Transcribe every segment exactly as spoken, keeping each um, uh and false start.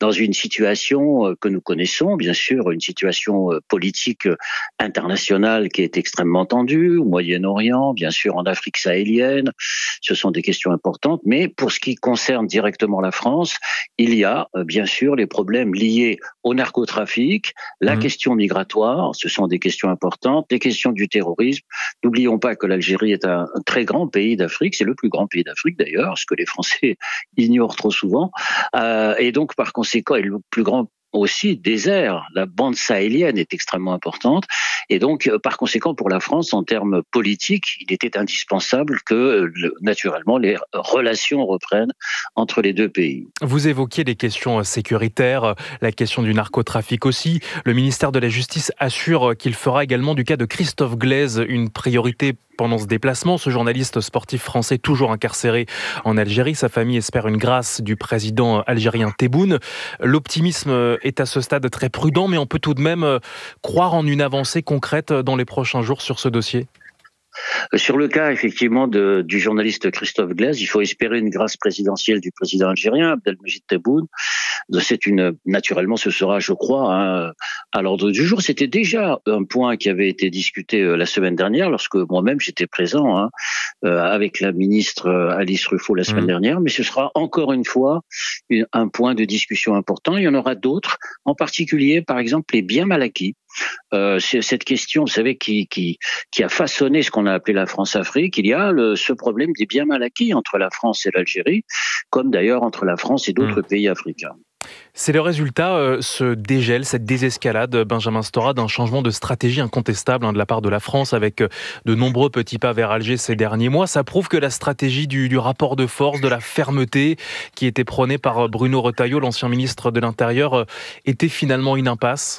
dans une situation que nous connaissons, bien sûr, une situation politique internationale qui est extrêmement tendue, au Moyen-Orient, bien sûr en Afrique sahélienne. Ce sont des questions importantes, mais pour ce qui concerne directement la France, il y a bien sûr les problèmes liés au narcotrafic, la mmh. question migratoire, ce sont des questions importantes, les questions du terrorisme. N'oublions pas que l'Algérie est un, un très grand pays d'Afrique, c'est le plus grand pays d'Afrique d'ailleurs, ce que les Français ignorent trop souvent, euh, et donc par conséquent, est le plus grand aussi désert. La bande sahélienne est extrêmement importante et donc par conséquent pour la France en termes politiques, il était indispensable que naturellement les relations reprennent entre les deux pays. Vous évoquiez les questions sécuritaires, la question du narcotrafic aussi. Le ministère de la Justice assure qu'il fera également du cas de Christophe Glaise une priorité pendant ce déplacement. Ce journaliste sportif français toujours incarcéré en Algérie, sa famille espère une grâce du président algérien Tebboune. L'optimisme est à ce stade très prudent, mais on peut tout de même croire en une avancée concrète dans les prochains jours sur ce dossier. Sur le cas, effectivement, de, du journaliste Christophe Glaise, il faut espérer une grâce présidentielle du président algérien, Abdelmejid Tebboune. C'est une, naturellement, ce sera, je crois, hein, à l'ordre du jour. C'était déjà un point qui avait été discuté la semaine dernière, lorsque moi-même j'étais présent hein, avec la ministre Alice Rufo la semaine mmh. dernière, mais ce sera encore une fois un point de discussion important. Il y en aura d'autres, en particulier, par exemple, les biens mal acquis. Euh, c'est cette question, vous savez, qui, qui, qui a façonné ce qu'on a appelé la France-Afrique. Il y a le, ce problème des biens mal acquis entre la France et l'Algérie, comme d'ailleurs entre la France et d'autres mmh. pays africains. C'est le résultat, euh, ce dégel, cette désescalade, Benjamin Stora, d'un changement de stratégie incontestable hein, de la part de la France avec euh, de nombreux petits pas vers Alger ces derniers mois. Ça prouve que la stratégie du, du rapport de force, de la fermeté qui était prônée par Bruno Retailleau, l'ancien ministre de l'Intérieur, euh, était finalement une impasse.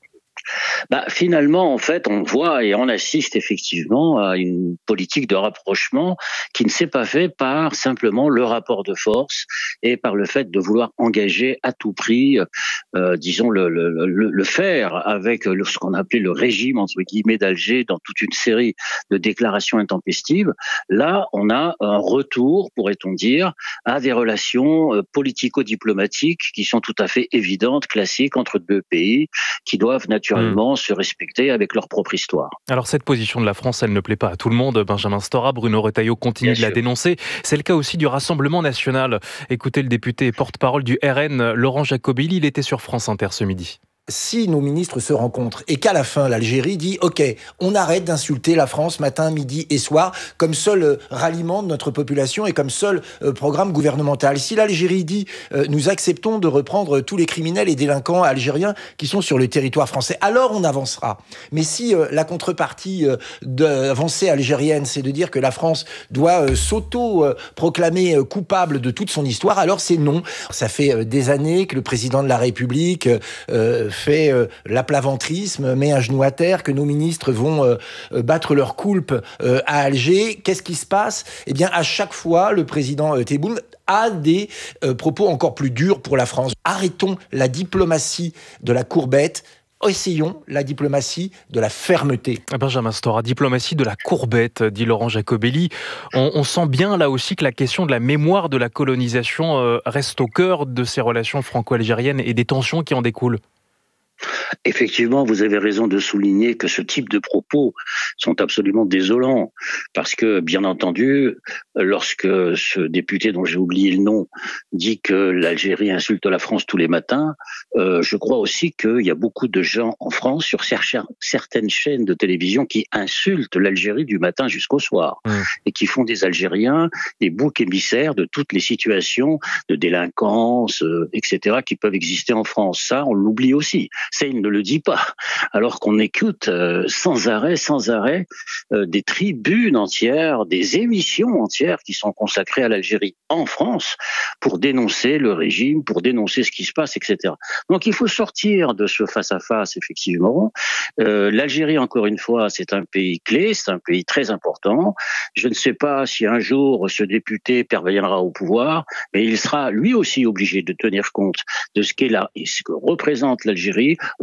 Bah, finalement, en fait, on voit et on assiste effectivement à une politique de rapprochement qui ne s'est pas fait par simplement le rapport de force et par le fait de vouloir engager à tout prix, euh, disons, le, le, le, le faire avec le, ce qu'on appelait le régime, entre guillemets, d'Alger dans toute une série de déclarations intempestives. Là, on a un retour, pourrait-on dire, à des relations politico-diplomatiques qui sont tout à fait évidentes, classiques entre deux pays qui doivent naturellement Mmh. se respecter avec leur propre histoire. Alors cette position de la France, elle ne plaît pas à tout le monde. Benjamin Stora, Bruno Retailleau continue Bien de la sûr. dénoncer. C'est le cas aussi du Rassemblement national. Écoutez le député et porte-parole du R N, Laurent Jacobelli, il était sur France Inter ce midi. Si nos ministres se rencontrent et qu'à la fin, l'Algérie dit « Ok, on arrête d'insulter la France matin, midi et soir comme seul euh, ralliement de notre population et comme seul euh, programme gouvernemental. » Si l'Algérie dit euh, « Nous acceptons de reprendre tous les criminels et délinquants algériens qui sont sur le territoire français », alors on avancera. Mais si euh, la contrepartie euh, d'avancée algérienne, c'est de dire que la France doit euh, s'auto-proclamer euh, coupable de toute son histoire, alors c'est non. Ça fait euh, des années que le président de la République euh, fait euh, l'aplaventrisme, met un genou à terre, que nos ministres vont euh, battre leur coulpe euh, à Alger. Qu'est-ce qui se passe ? Eh bien, à chaque fois, le président euh, Tebboune a des euh, propos encore plus durs pour la France. Arrêtons la diplomatie de la courbette. Essayons la diplomatie de la fermeté. Benjamin Stora, diplomatie de la courbette, dit Laurent Jacobelli. On, on sent bien là aussi que la question de la mémoire de la colonisation euh, reste au cœur de ces relations franco-algériennes et des tensions qui en découlent. Effectivement, vous avez raison de souligner que ce type de propos sont absolument désolants parce que, bien entendu, lorsque ce député dont j'ai oublié le nom dit que l'Algérie insulte la France tous les matins, euh, je crois aussi qu'il y a beaucoup de gens en France sur certaines chaînes de télévision qui insultent l'Algérie du matin jusqu'au soir mmh. et qui font des Algériens des boucs émissaires de toutes les situations de délinquance, euh, et cetera qui peuvent exister en France. Ça, on l'oublie aussi. Ça, il ne le dit pas, alors qu'on écoute euh, sans arrêt, sans arrêt, euh, des tribunes entières, des émissions entières qui sont consacrées à l'Algérie en France pour dénoncer le régime, pour dénoncer ce qui se passe, et cetera. Donc il faut sortir de ce face-à-face, effectivement. Euh, L'Algérie, encore une fois, c'est un pays clé, c'est un pays très important. Je ne sais pas si un jour ce député parviendra au pouvoir, mais il sera lui aussi obligé de tenir compte de ce qu'est là et ce que représente l'Algérie au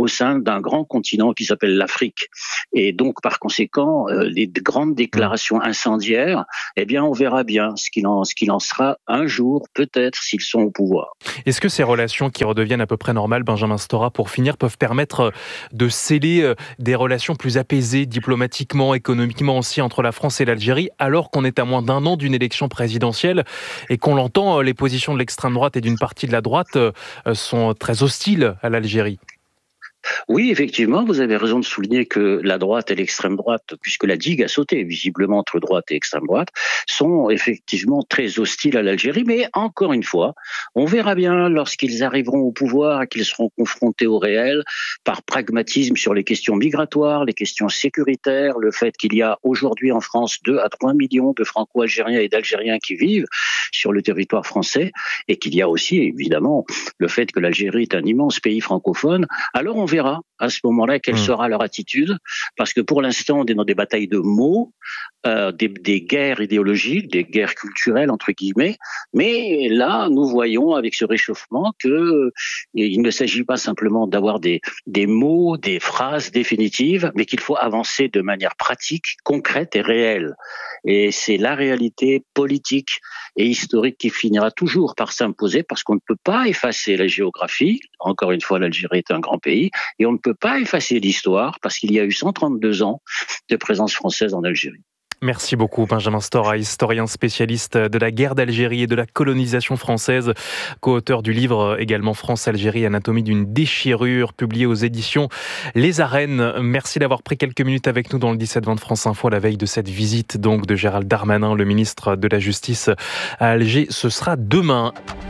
au sein d'un grand continent qui s'appelle l'Afrique. Et donc, par conséquent, euh, les grandes déclarations incendiaires, eh bien, on verra bien ce qu'il en, ce qu'il en sera un jour, peut-être, s'ils sont au pouvoir. Est-ce que ces relations qui redeviennent à peu près normales, Benjamin Stora, pour finir, peuvent permettre de sceller des relations plus apaisées, diplomatiquement, économiquement aussi, entre la France et l'Algérie, alors qu'on est à moins d'un an d'une élection présidentielle et qu'on l'entend, les positions de l'extrême droite et d'une partie de la droite sont très hostiles à l'Algérie? Oui, effectivement, vous avez raison de souligner que la droite et l'extrême droite, puisque la digue a sauté visiblement entre droite et extrême droite, sont effectivement très hostiles à l'Algérie. Mais encore une fois, on verra bien lorsqu'ils arriveront au pouvoir et qu'ils seront confrontés au réel, par pragmatisme sur les questions migratoires, les questions sécuritaires, le fait qu'il y a aujourd'hui en France deux à trois millions de Franco-Algériens et d'Algériens qui vivent sur le territoire français, et qu'il y a aussi évidemment le fait que l'Algérie est un immense pays francophone. Alors on verra à ce moment-là quelle sera leur attitude, parce que pour l'instant on est dans des batailles de mots, euh, des, des guerres idéologiques, des guerres culturelles entre guillemets, mais là nous voyons avec ce réchauffement que euh, il ne s'agit pas simplement d'avoir des, des mots, des phrases définitives, mais qu'il faut avancer de manière pratique, concrète et réelle. Et c'est la réalité politique et historique qui finira toujours par s'imposer, parce qu'on ne peut pas effacer la géographie. Encore une fois, l'Algérie est un grand pays, et on ne peut pas effacer l'histoire, parce qu'il y a eu cent trente-deux ans de présence française en Algérie. Merci beaucoup Benjamin Stora, historien spécialiste de la guerre d'Algérie et de la colonisation française, co-auteur du livre également France-Algérie, anatomie d'une déchirure, publié aux éditions Les Arènes. Merci d'avoir pris quelques minutes avec nous dans le dix-sept vingt de France Info à la veille de cette visite donc de Gérald Darmanin, le ministre de la Justice à Alger. Ce sera demain.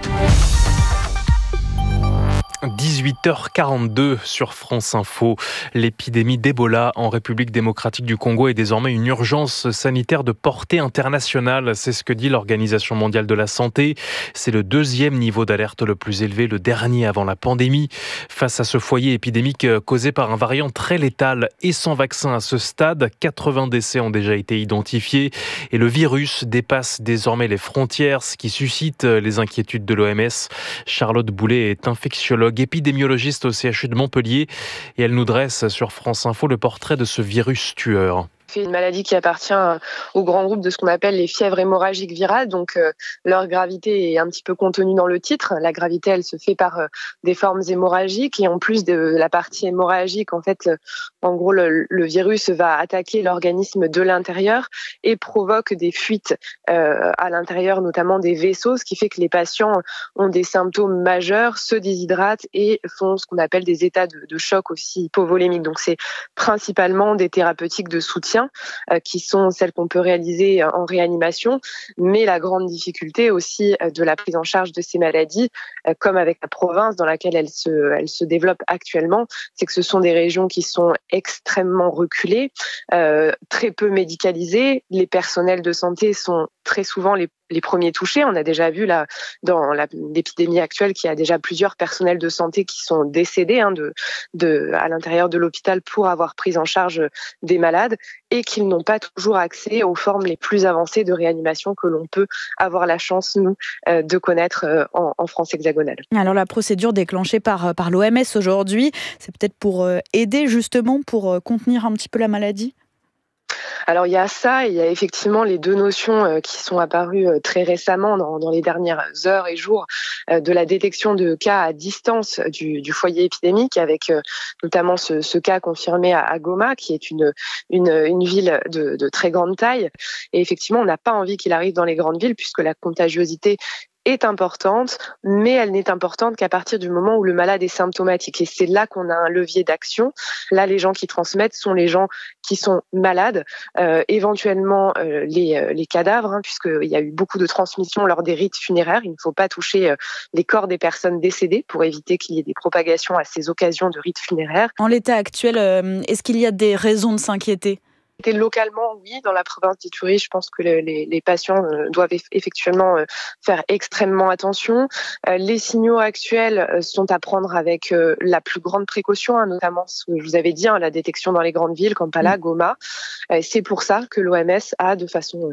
dix-huit heures quarante-deux sur France Info. L'épidémie d'Ebola en République démocratique du Congo est désormais une urgence sanitaire de portée internationale. C'est ce que dit l'Organisation mondiale de la santé. C'est le deuxième niveau d'alerte le plus élevé, le dernier avant la pandémie. Face à ce foyer épidémique causé par un variant très létal et sans vaccin à ce stade, quatre-vingts décès ont déjà été identifiés et le virus dépasse désormais les frontières, ce qui suscite les inquiétudes de l'O M S. Charlotte Boulet est infectiologue épidémiologiste au C H U de Montpellier et elle nous dresse sur France Info le portrait de ce virus tueur. C'est une maladie qui appartient au grand groupe de ce qu'on appelle les fièvres hémorragiques virales. Donc, euh, leur gravité est un petit peu contenue dans le titre. La gravité, elle se fait par euh, des formes hémorragiques. Et en plus de la partie hémorragique, en fait, euh, en gros, le, le virus va attaquer l'organisme de l'intérieur et provoque des fuites euh, à l'intérieur, notamment des vaisseaux, ce qui fait que les patients ont des symptômes majeurs, se déshydratent et font ce qu'on appelle des états de, de choc aussi hypovolémiques. Donc, c'est principalement des thérapeutiques de soutien qui sont celles qu'on peut réaliser en réanimation, mais la grande difficulté aussi de la prise en charge de ces maladies, comme avec la province dans laquelle elle se, elle se développe actuellement, c'est que ce sont des régions qui sont extrêmement reculées, euh, très peu médicalisées, les personnels de santé sont très souvent les, les premiers touchés. On a déjà vu là, dans la, l'épidémie actuelle qu'il y a déjà plusieurs personnels de santé qui sont décédés hein, de, de, à l'intérieur de l'hôpital pour avoir pris en charge des malades et qu'ils n'ont pas toujours accès aux formes les plus avancées de réanimation que l'on peut avoir la chance, nous, euh, de connaître euh, en, en France hexagonale. Alors la procédure déclenchée par, par l'O M S aujourd'hui, c'est peut-être pour euh, aider justement, pour euh, contenir un petit peu la maladie ? Alors il y a ça, et il y a effectivement les deux notions euh, qui sont apparues euh, très récemment dans, dans les dernières heures et jours euh, de la détection de cas à distance du, du foyer épidémique, avec euh, notamment ce, ce cas confirmé à, à Goma, qui est une, une, une ville de, de très grande taille. Et effectivement, on n'a pas envie qu'il arrive dans les grandes villes puisque la contagiosité est importante, mais elle n'est importante qu'à partir du moment où le malade est symptomatique. Et c'est là qu'on a un levier d'action. Là, les gens qui transmettent sont les gens qui sont malades, euh, éventuellement euh, les, euh, les cadavres, hein, puisqu'il y a eu beaucoup de transmissions lors des rites funéraires. Il ne faut pas toucher euh, les corps des personnes décédées pour éviter qu'il y ait des propagations à ces occasions de rites funéraires. En l'état actuel, euh, est-ce qu'il y a des raisons de s'inquiéter ? Localement, oui, dans la province d'Ituri, je pense que le, les, les patients doivent effectivement faire extrêmement attention. Les signaux actuels sont à prendre avec la plus grande précaution, hein, notamment ce que je vous avais dit, hein, la détection dans les grandes villes, Kampala, Goma. C'est pour ça que l'O M S a, de façon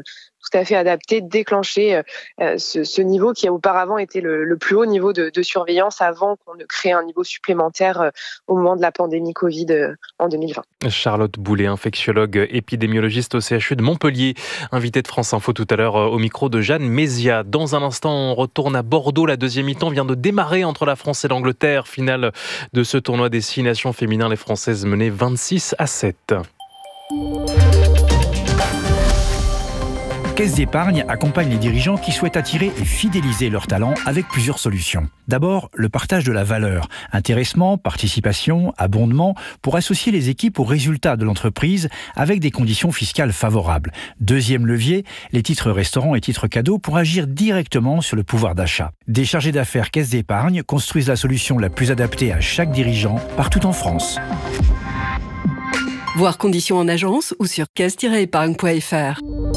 tout à fait adapté, déclencher euh, ce, ce niveau qui a auparavant été le, le plus haut niveau de, de surveillance avant qu'on ne crée un niveau supplémentaire euh, au moment de la pandémie Covid euh, en deux mille vingt. Charlotte Boulet, infectiologue épidémiologiste au C H U de Montpellier, invitée de France Info tout à l'heure au micro de Jeanne Mézia. Dans un instant, on retourne à Bordeaux. La deuxième mi-temps vient de démarrer entre la France et l'Angleterre. Finale de ce tournoi des six nations féminins. Les Françaises menaient vingt-six à sept. Caisse d'épargne accompagne les dirigeants qui souhaitent attirer et fidéliser leurs talents avec plusieurs solutions. D'abord, le partage de la valeur. Intéressement, participation, abondement pour associer les équipes aux résultats de l'entreprise avec des conditions fiscales favorables. Deuxième levier, les titres restaurants et titres cadeaux pour agir directement sur le pouvoir d'achat. Des chargés d'affaires Caisse d'épargne construisent la solution la plus adaptée à chaque dirigeant partout en France. Voir conditions en agence ou sur caisse tiret épargne point f r.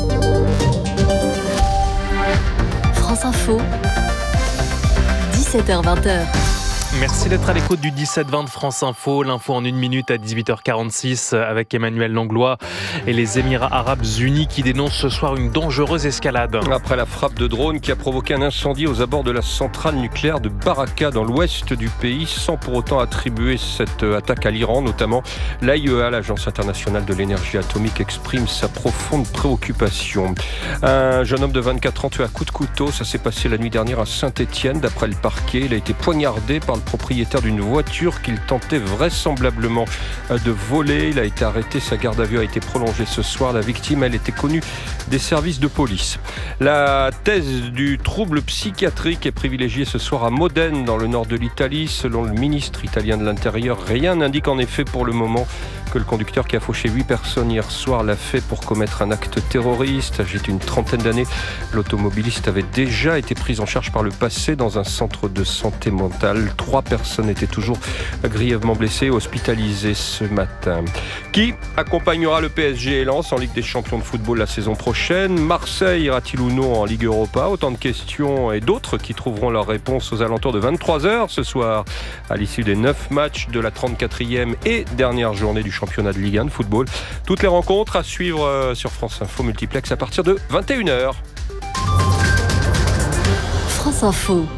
France Info, dix-sept heures vingt. Merci d'être à l'écoute du dix-sept vingt de France Info. L'info en une minute à dix-huit heures quarante-six avec Emmanuel Langlois et les Émirats Arabes Unis qui dénoncent ce soir une dangereuse escalade. Après la frappe de drone qui a provoqué un incendie aux abords de la centrale nucléaire de Baraka dans l'ouest du pays, sans pour autant attribuer cette attaque à l'Iran notamment, l'A I E A, l'Agence internationale de l'énergie atomique, exprime sa profonde préoccupation. Un jeune homme de vingt-quatre ans tué à coups de couteau, ça s'est passé la nuit dernière à Saint-Étienne. D'après le parquet, il a été poignardé par le propriétaire d'une voiture qu'il tentait vraisemblablement de voler. Il a été arrêté, sa garde à vue a été prolongée ce soir. La victime, elle était connue des services de police. La thèse du trouble psychiatrique est privilégiée ce soir à Modène, dans le nord de l'Italie. Selon le ministre italien de l'Intérieur, rien n'indique en effet pour le moment que le conducteur qui a fauché huit personnes hier soir l'a fait pour commettre un acte terroriste. Âgé d'une trentaine d'années, l'automobiliste avait déjà été pris en charge par le passé dans un centre de santé mentale. Trois personnes étaient toujours grièvement blessées, hospitalisées ce matin. Qui accompagnera le P S G et Lens en Ligue des Champions de football la saison prochaine? Marseille ira-t-il ou non en Ligue Europa? Autant de questions et d'autres qui trouveront leur réponse aux alentours de vingt-trois heures ce soir, à l'issue des neuf matchs de la trente-quatrième et dernière journée du championnat de Ligue un de football. Toutes les rencontres à suivre sur France Info Multiplex à partir de vingt et une heures. France Info.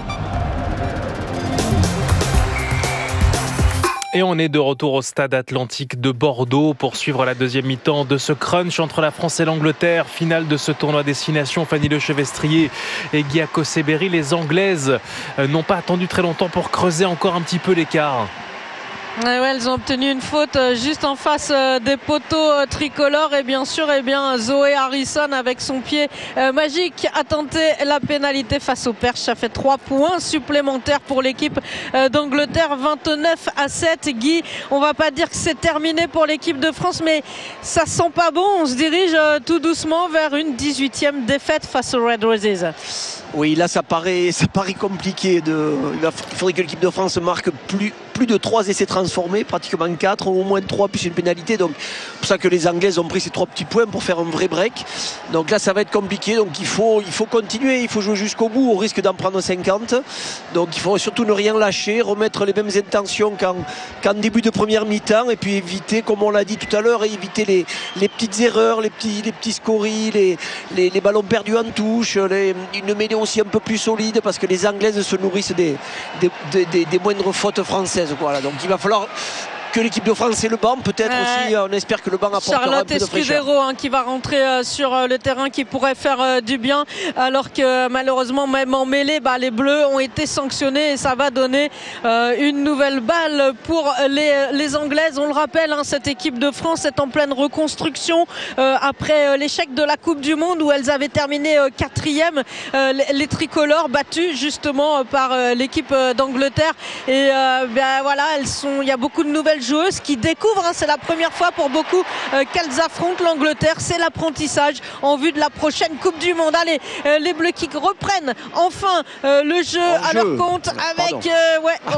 Et on est de retour au stade Atlantique de Bordeaux pour suivre la deuxième mi-temps de ce crunch entre la France et l'Angleterre. Finale de ce tournoi Destination. Fanny Lechevestrier et Giaco Seberi. Les Anglaises n'ont pas attendu très longtemps pour creuser encore un petit peu l'écart. Ouais, ouais, elles ont obtenu une faute juste en face des poteaux tricolores et bien sûr eh bien, Zoé Harrison avec son pied magique a tenté la pénalité face aux Perches. Ça fait trois points supplémentaires pour l'équipe d'Angleterre, vingt-neuf à sept. Guy, on va pas dire que c'est terminé pour l'équipe de France, mais ça sent pas bon. On se dirige tout doucement vers une dix-huitième défaite face aux Red Roses. Oui, là ça paraît, ça paraît compliqué. De... Il faudrait que l'équipe de France marque plus, plus de trois essais transformés, pratiquement quatre, au moins trois plus une pénalité. Donc c'est pour ça que les Anglaises ont pris ces trois petits points pour faire un vrai break. Donc là ça va être compliqué. Donc il faut, il faut continuer, il faut jouer jusqu'au bout, au risque d'en prendre cinquante. Donc il faut surtout ne rien lâcher, remettre les mêmes intentions qu'en, qu'en début de première mi-temps et puis éviter, comme on l'a dit tout à l'heure, éviter les, les petites erreurs, les petits, les petits scories, les, les, les ballons perdus en touche, les, une mêlée aussi un peu plus solide parce que les Anglaises se nourrissent des, des, des, des, des moindres fautes françaises. Voilà. Donc il va falloir que l'équipe de France ait le banc, peut-être euh, aussi, on espère que le banc apportera Charlotte un peu de fraîcheur. Escudero hein, qui va rentrer euh, sur euh, le terrain, qui pourrait faire euh, du bien, alors que malheureusement même en mêlée, bah, les Bleus ont été sanctionnés et ça va donner euh, une nouvelle balle pour les, les Anglaises. On le rappelle, hein, cette équipe de France est en pleine reconstruction euh, après euh, l'échec de la Coupe du Monde où elles avaient terminé euh, quatrième, euh, les, les tricolores battus justement euh, par euh, l'équipe euh, d'Angleterre et euh, ben, voilà, elles sont, il y a beaucoup de nouvelles joueuses qui découvrent, hein, c'est la première fois pour beaucoup euh, qu'elles affrontent l'Angleterre, c'est l'apprentissage en vue de la prochaine Coupe du Monde. Allez, euh, les Bleus qui reprennent enfin euh, le jeu hors à jeu. leur compte avec euh, ouais, hors jeu, mais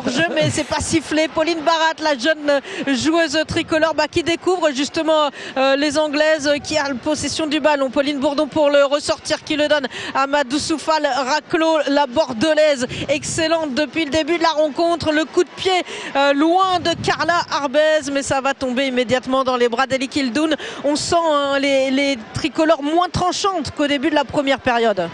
et c'est pas sifflé. Pauline Barat, la jeune joueuse tricolore, bah, qui découvre justement euh, les Anglaises, qui a la possession du ballon. Pauline Bourdon pour le ressortir, qui le donne à Madou Soufal Raclo, la bordelaise, excellente depuis le début de la rencontre. Le coup de pied euh, loin de Carla Arbez, mais ça va tomber immédiatement dans les bras d'Eli Kildoun. On sent hein, les, les tricolores moins tranchantes qu'au début de la première période.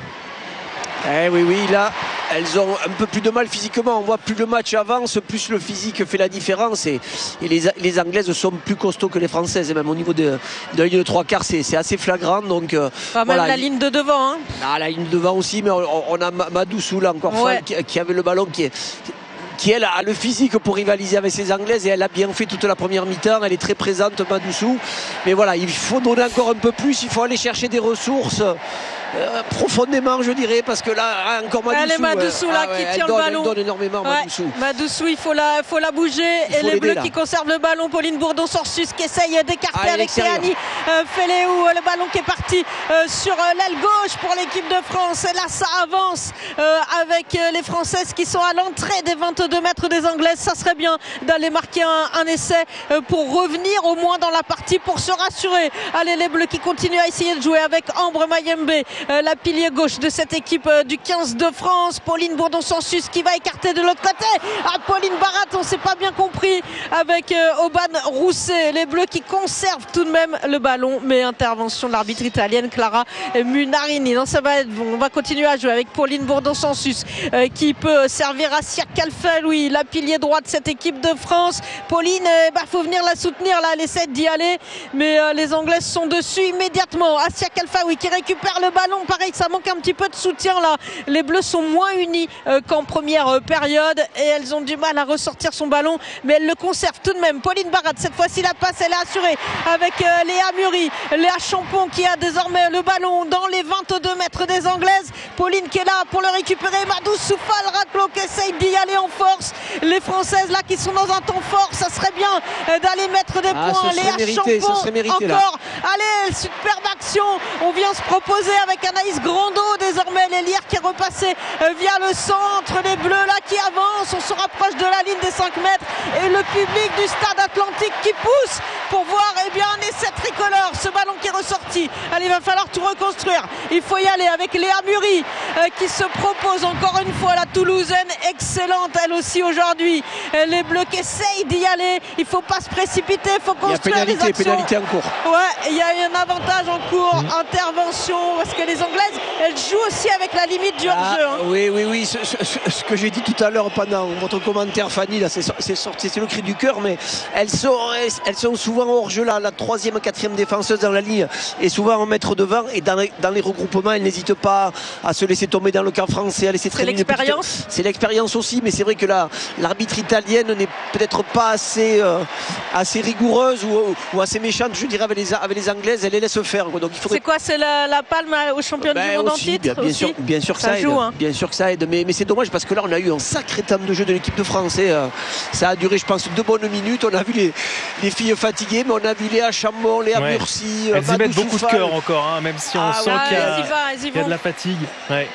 Eh oui, oui, là, elles ont un peu plus de mal physiquement. On voit plus le match avance, plus le physique fait la différence. Et, et les, les Anglaises sont plus costauds que les Françaises. Et même au niveau de, de la ligne de trois quarts, c'est, c'est assez flagrant. Donc, euh, ah, voilà. Même la ligne de devant. Hein. Ah, la ligne de devant aussi, mais on, on a Madoussou là encore ouais. qui, qui avait le ballon qui est. qui elle a le physique pour rivaliser avec ses Anglaises et elle a bien fait toute la première mi-temps. Elle est très présente, Madoussou, mais voilà, il faut donner encore un peu plus, il faut aller chercher des ressources euh, profondément, je dirais, parce que là encore Madoussou, elle est Madoussou là, ah ouais, qui tient donne, le ballon, elle donne énormément. ouais. Madoussou Madoussou, il faut la, faut la bouger, et les Bleus là. Qui conservent le ballon. Pauline Bourdon-Sorsus qui essaye d'écarter ah, avec Théani euh, Féléou, le ballon qui est parti euh, sur euh, l'aile gauche pour l'équipe de France, et là ça avance euh, avec euh, les Françaises qui sont à l'entrée des vingt-deux mètres des Anglaises. Ça serait bien d'aller marquer un, un essai euh, pour revenir au moins dans la partie, pour se rassurer. Allez, les Bleus qui continuent à essayer de jouer avec Ambre Mayembe, euh, la pilier gauche de cette équipe euh, du quinze de France. Pauline Bourdon-Sansus qui va écarter de l'autre côté. Ah, Pauline Barat, on ne s'est pas bien compris avec euh, Auban Rousset. Les Bleus qui conservent tout de même le ballon, mais intervention de l'arbitre italienne Clara Munarini. Non, ça va être bon. On va continuer à jouer avec Pauline Bourdon-Sansus euh, qui peut servir à Sia Kalfel, oui, la pilier droit de cette équipe de France. Pauline, il euh, bah, faut venir la soutenir là, elle essaie d'y aller, mais euh, les Anglaises sont dessus immédiatement. Asia Kalfaoui qui récupère le ballon, pareil, ça manque un petit peu de soutien là. Les Bleus sont moins unis euh, qu'en première euh, période, et elles ont du mal à ressortir son ballon, mais elles le conservent tout de même. Pauline Barat, cette fois-ci la passe elle est assurée avec euh, Léa Muri, Léa Champon qui a désormais le ballon dans les vingt-deux mètres des Anglaises. Pauline qui est là pour le récupérer. Madou Soufal Raclo qui essaye d'y aller en force. Les Françaises là qui sont dans un temps fort, ça serait bien d'aller mettre des ah, points. Léa mérité, Champon mérité, encore là. Allez, superbe action. On vient se proposer avec Anaïs Grandot désormais, l'Hélière qui est repassée via le centre. Les Bleus là qui avancent, on se rapproche de la ligne des cinq mètres, et le public du Stade Atlantique qui pousse pour voir eh bien, un essai tricolore. Ce ballon qui est ressorti, allez, il va falloir tout reconstruire, il faut y aller avec Léa Muri euh, qui se propose encore une fois, la Toulousaine excellente elle aussi aujourd'hui. Les Bleus qui essayent d'y aller, il ne faut pas se précipiter, il faut construire. Il y a pénalité, des actions. pénalité en cours. Ouais, il y a un avantage en cours, mmh. intervention, parce que les Anglaises elles jouent aussi avec la limite du hors-jeu. Ah, hein. Oui, oui, oui, ce, ce, ce que j'ai dit tout à l'heure pendant votre commentaire, Fanny, là, c'est, c'est sorti, c'est le cri du cœur, mais elles sont, elles sont souvent hors-jeu, là, la troisième, quatrième défenseuse dans la ligne est souvent en mettre devant, et dans les, dans les regroupements, elles n'hésitent pas à se laisser tomber dans le camp français, à laisser traîner. C'est l'expérience. Petite... C'est l'expérience aussi, mais c'est vrai que la, l'arbitre italienne n'est peut-être pas assez, euh, assez rigoureuse ou, ou assez méchante, je dirais, avec les, avec les Anglaises, elle les laisse faire. Quoi. Donc, il faudrait... C'est quoi, c'est la, la palme aux championnes ben, du monde aussi, en titre bien, bien aussi. Sûr, bien sûr que ça, ça joue, aide, hein. Bien sûr que ça aide, mais, mais c'est dommage parce que là on a eu un sacré temps de jeu de l'équipe de France. Et, euh, ça a duré, je pense, deux bonnes minutes. On a vu les, les filles fatiguées, mais on a vu Léa Chambon, Léa ouais. Murcy, elles Madou y mettent beaucoup Soufal. De cœur encore, hein, même si on ah, sent ouais, qu'il y a, y va, y il y a de la fatigue. Ouais.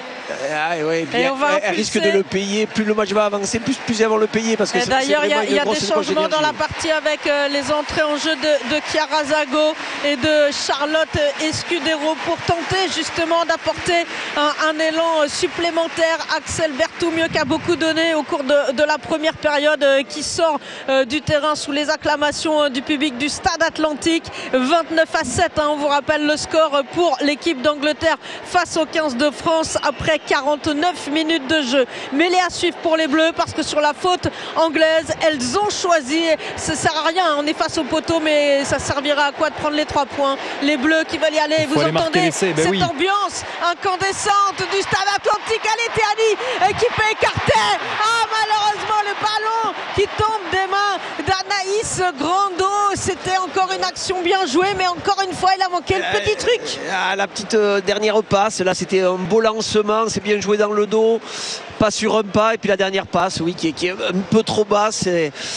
Ah, ouais, et on va elle risque de le payer, plus le match va avancer, plus, plus elles vont le payer parce que c'est, d'ailleurs il y a, y a des changements dans la partie partie avec euh, les entrées en jeu de, de Chiara Zago et de Charlotte Escudero pour tenter justement d'apporter un, un élan supplémentaire. Axel Berthoumieux qui a beaucoup donné au cours de, de la première période, euh, qui sort euh, du terrain sous les acclamations euh, du public du Stade Atlantique. Vingt-neuf à sept, hein, on vous rappelle le score pour l'équipe d'Angleterre face au quinze de France après quarante-neuf minutes de jeu. Mêlée à suivre pour les Bleus parce que sur la faute anglaise, elles ont choisi, ça sert à rien, on est face au poteau, mais ça servira à quoi de prendre les trois points. Les Bleus qui veulent y aller, vous entendez ben cette oui. ambiance incandescente du Stade Atlantique. Allez Théani qui peut écarter, ah malheureusement le ballon qui tombe des mains d'Anaïs Grandot. C'était encore une action bien jouée, mais encore une fois il a manqué le petit truc. Euh, la petite euh, dernière passe, là c'était un beau lancement, c'est bien joué dans le dos, pas sur un pas, et puis la dernière passe, oui, qui est, qui est un peu trop basse. Et...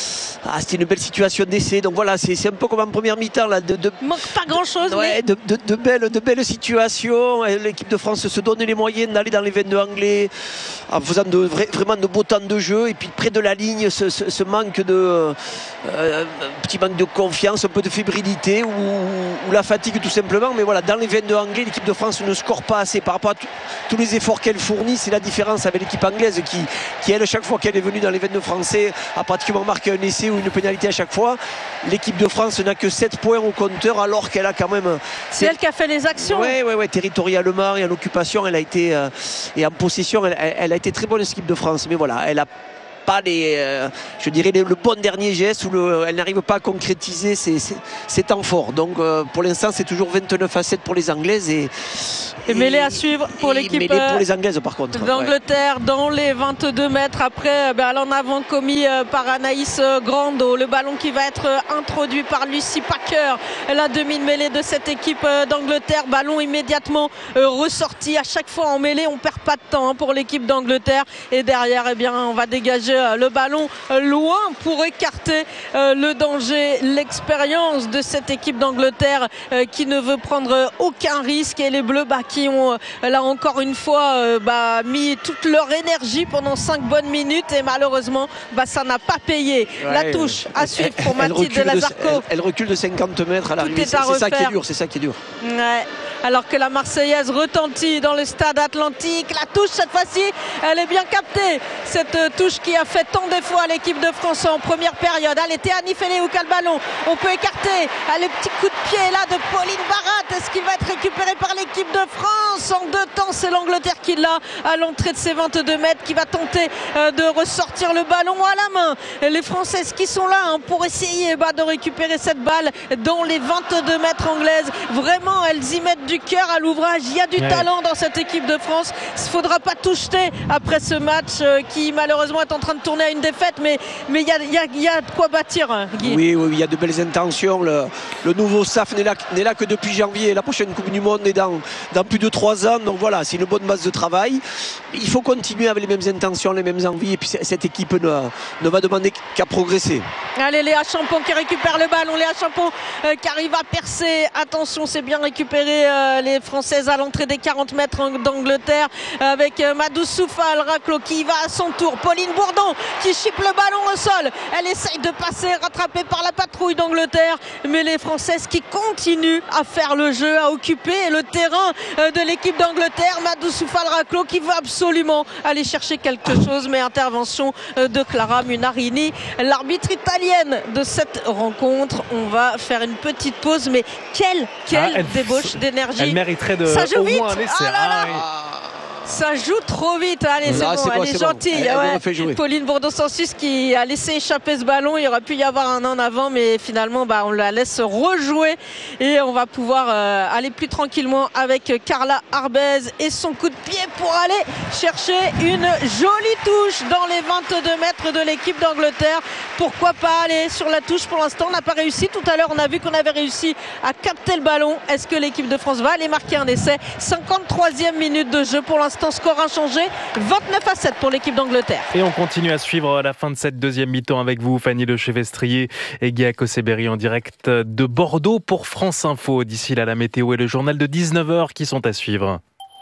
ah, c'était une belle situation d'essai. Donc voilà, c'est, c'est un peu comme en première mi-temps là, de, de manque pas grand-chose. Ouais, mais... de, de, de, belles, de belles situations. L'équipe de France se donnait les moyens d'aller dans les vingt-deux anglais en faisant de, vra- vraiment de beaux temps de jeu. Et puis près de la ligne, ce, ce, ce manque de euh, un petit manque de confiance, un peu de fébrilité ou, ou la fatigue tout simplement. Mais voilà, dans les vingt-deux anglais, l'équipe de France ne score pas assez par rapport à tout, tous les efforts qu'elle fournit. C'est la différence avec l'équipe anglaise qui, qui elle, chaque fois qu'elle est venue dans les vingt-deux français, a pratiquement marqué un essai ou une pénalité à chaque fois. L'équipe de France n'a que sept points au compteur alors qu'elle a quand même... C'est elle qui a fait les actions. Oui, ouais, ouais, territorialement et en occupation, elle a été, euh, et en possession, elle, elle a été très bonne, l'équipe de France. Mais voilà, elle a pas les, euh, je dirais les, le bon dernier geste où le, elle n'arrive pas à concrétiser ses, ses, ses temps forts. Donc euh, pour l'instant c'est toujours vingt-neuf à sept pour les Anglaises et, et, et mêlée à suivre pour l'équipe mêlée pour les Anglaises par contre d'Angleterre ouais. Dans les vingt-deux mètres après ben, en avant commis euh, par Anaïs euh, Grando, le ballon qui va être euh, introduit par Lucy Packer, la demi-mêlée de cette équipe euh, d'Angleterre, ballon immédiatement euh, ressorti. À chaque fois en mêlée on perd pas de temps hein, pour l'équipe d'Angleterre et derrière eh bien, on va dégager le ballon loin pour écarter euh, le danger, l'expérience de cette équipe d'Angleterre euh, qui ne veut prendre aucun risque et les Bleus bah, qui ont euh, là encore une fois euh, bah, mis toute leur énergie pendant cinq bonnes minutes et malheureusement bah, ça n'a pas payé. Ouais, la touche à suivre pour Mathilde Lazarco. Elle, elle recule de cinquante mètres à l'arrivée, c'est, c'est ça qui est dur, c'est ça qui est dur. Ouais. Alors que la Marseillaise retentit dans le stade Atlantique, la touche cette fois-ci, elle est bien captée. Cette touche qui a fait tant d'efforts à l'équipe de France en première période. Allez, Théani Feléou qui a le ballon. On peut écarter. Allez, petit coup de pied là de Pauline Barat. Est-ce qu'il va être récupéré par l'équipe de France? En deux temps, c'est l'Angleterre qui l'a à l'entrée de ses vingt-deux mètres, qui va tenter euh, de ressortir le ballon à la main. Et les Françaises qui sont là hein, pour essayer bah, de récupérer cette balle dans les vingt-deux mètres anglaises. Vraiment, elles y mettent du cœur à l'ouvrage. Il y a du ouais. talent dans cette équipe de France. Il ne faudra pas tout jeter après ce match euh, qui malheureusement est en train de tourner à une défaite, mais mais il y a, y, a, y a de quoi bâtir, hein, Guy. Oui, oui, il y a de belles intentions. Le, le nouveau staff n'est là, n'est là que depuis janvier. La prochaine Coupe du Monde est dans, dans plus de trois ans. Donc voilà, c'est une bonne base de travail. Il faut continuer avec les mêmes intentions, les mêmes envies. Et puis cette équipe ne, ne va demander qu'à progresser. Allez, Léa Champon qui récupère le ballon. Léa Champon euh, qui arrive à percer. Attention, c'est bien récupéré. Euh, les Françaises à l'entrée des quarante mètres d'Angleterre avec euh, Madou Soufal Raclo qui va à son tour. Pauline Bourdon qui chipe le ballon au sol. Elle essaye de passer, rattrapée par la patrouille d'Angleterre. Mais les Françaises qui continuent à faire le jeu, à occuper le terrain euh, de l'équipe d'Angleterre. Madou Soufal Raclo qui veut absolument aller chercher quelque chose. Mais intervention euh, de Clara Munarini, l'arbitre italienne de cette rencontre. On va faire une petite pause. Mais quelle, quelle ah, elle, débauche d'énergie. Elle mériterait de ça joue au vite. moins un essai. Ah là là. Ah, oui. Ça joue trop vite, allez c'est là, bon, c'est elle bon, est c'est gentille. bon. Elle, ouais. elle Pauline Bourdon-Sansus qui a laissé échapper ce ballon, il aurait pu y avoir un en avant, mais finalement bah, on la laisse rejouer et on va pouvoir euh, aller plus tranquillement avec Carla Arbez et son coup de pied pour aller chercher une jolie touche dans les vingt-deux mètres de l'équipe d'Angleterre. Pourquoi pas aller sur la touche? Pour l'instant on n'a pas réussi. Tout à l'heure on a vu qu'on avait réussi à capter le ballon. Est-ce que l'équipe de France va aller marquer un essai? cinquante-troisième minute de jeu pour l'instant. Score inchangé, vingt-neuf à sept pour l'équipe d'Angleterre. Et on continue à suivre la fin de cette deuxième mi-temps avec vous, Fanny Lechevestrier et Guy Akoseberi en direct de Bordeaux pour France Info. D'ici là, la météo et le journal de dix-neuf heures qui sont à suivre.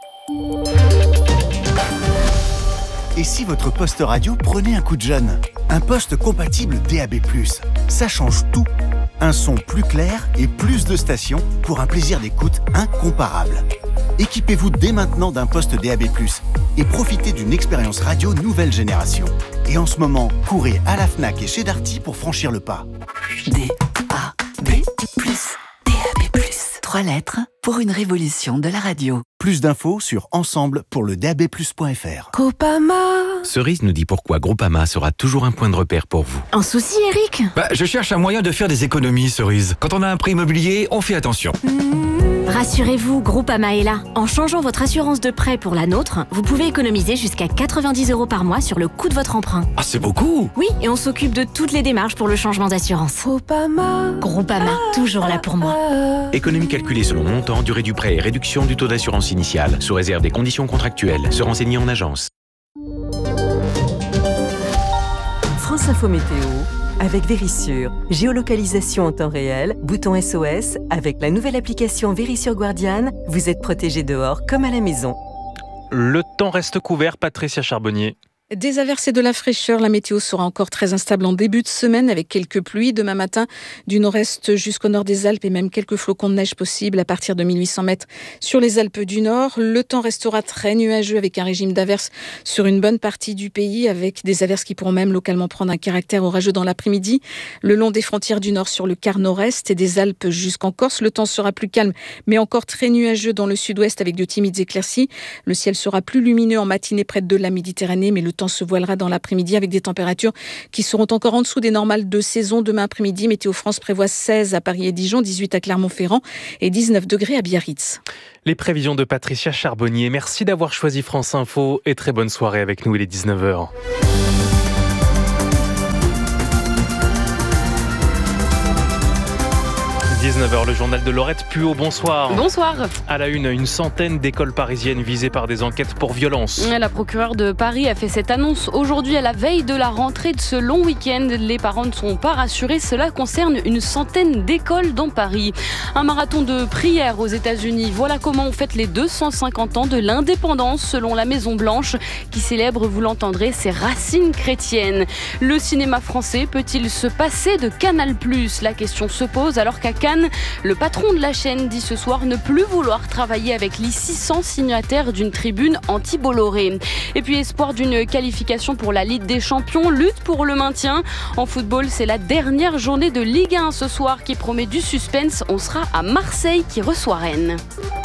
Et si votre poste radio prenait un coup de jeune? Un poste compatible D A B plus, ça change tout. Un son plus clair et plus de stations pour un plaisir d'écoute incomparable. Équipez-vous dès maintenant d'un poste D A B plus et profitez d'une expérience radio nouvelle génération. Et en ce moment, courez à la Fnac et chez Darty pour franchir le pas. D A B plus, D A B plus. Trois lettres pour une révolution de la radio. Plus d'infos sur ensemble pour le D A B plus point F R. Groupama. Cerise nous dit pourquoi Groupama sera toujours un point de repère pour vous. Un souci, Eric? Bah, je cherche un moyen de faire des économies, Cerise. Quand on a un prêt immobilier, on fait attention. Mmh. Rassurez-vous, Groupama est là. En changeant votre assurance de prêt pour la nôtre, vous pouvez économiser jusqu'à quatre-vingt-dix euros par mois sur le coût de votre emprunt. Ah, c'est beaucoup! Oui, et on s'occupe de toutes les démarches pour le changement d'assurance. Groupama. Groupama, toujours là pour moi. Économie calculée selon montant, durée du prêt et réduction du taux d'assurance initiale, sous réserve des conditions contractuelles. Se renseigner en agence. France Info Météo, avec Vérissure. Géolocalisation en temps réel, bouton S O S. Avec la nouvelle application Vérissure Guardian, vous êtes protégé dehors comme à la maison. Le temps reste couvert, Patricia Charbonnier. Des averses et de la fraîcheur, la météo sera encore très instable en début de semaine avec quelques pluies. Demain matin, du nord-est jusqu'au nord des Alpes et même quelques flocons de neige possibles à partir de mille huit cents mètres sur les Alpes du Nord. Le temps restera très nuageux avec un régime d'averses sur une bonne partie du pays avec des averses qui pourront même localement prendre un caractère orageux dans l'après-midi. Le long des frontières du Nord sur le quart nord-est et des Alpes jusqu'en Corse, le temps sera plus calme mais encore très nuageux dans le sud-ouest avec de timides éclaircies. Le ciel sera plus lumineux en matinée près de la Méditerranée mais le temps se voilera dans l'après-midi avec des températures qui seront encore en dessous des normales de saison. Demain après-midi, Météo France prévoit seize à Paris et Dijon, dix-huit à Clermont-Ferrand et dix-neuf degrés à Biarritz. Les prévisions de Patricia Charbonnier. Merci d'avoir choisi France Info et très bonne soirée avec nous. Il est dix-neuf heures. dix-neuf heures, le journal de Laurette Puot, bonsoir. Bonsoir. À la une, une centaine d'écoles parisiennes visées par des enquêtes pour violence. La procureure de Paris a fait cette annonce aujourd'hui à la veille de la rentrée de ce long week-end. Les parents ne sont pas rassurés, cela concerne une centaine d'écoles dans Paris. Un marathon de prière aux États-Unis. Voilà comment on fête les deux cent cinquante ans de l'indépendance selon la Maison-Blanche qui célèbre, vous l'entendrez, ses racines chrétiennes. Le cinéma français peut-il se passer de Canal plus ? La question se pose alors qu'à Cannes, le patron de la chaîne dit ce soir ne plus vouloir travailler avec les six cents signataires d'une tribune anti-Bolloré. Et puis espoir d'une qualification pour la Ligue des Champions, lutte pour le maintien. En football, c'est la dernière journée de Ligue un ce soir qui promet du suspense. On sera à Marseille qui reçoit Rennes.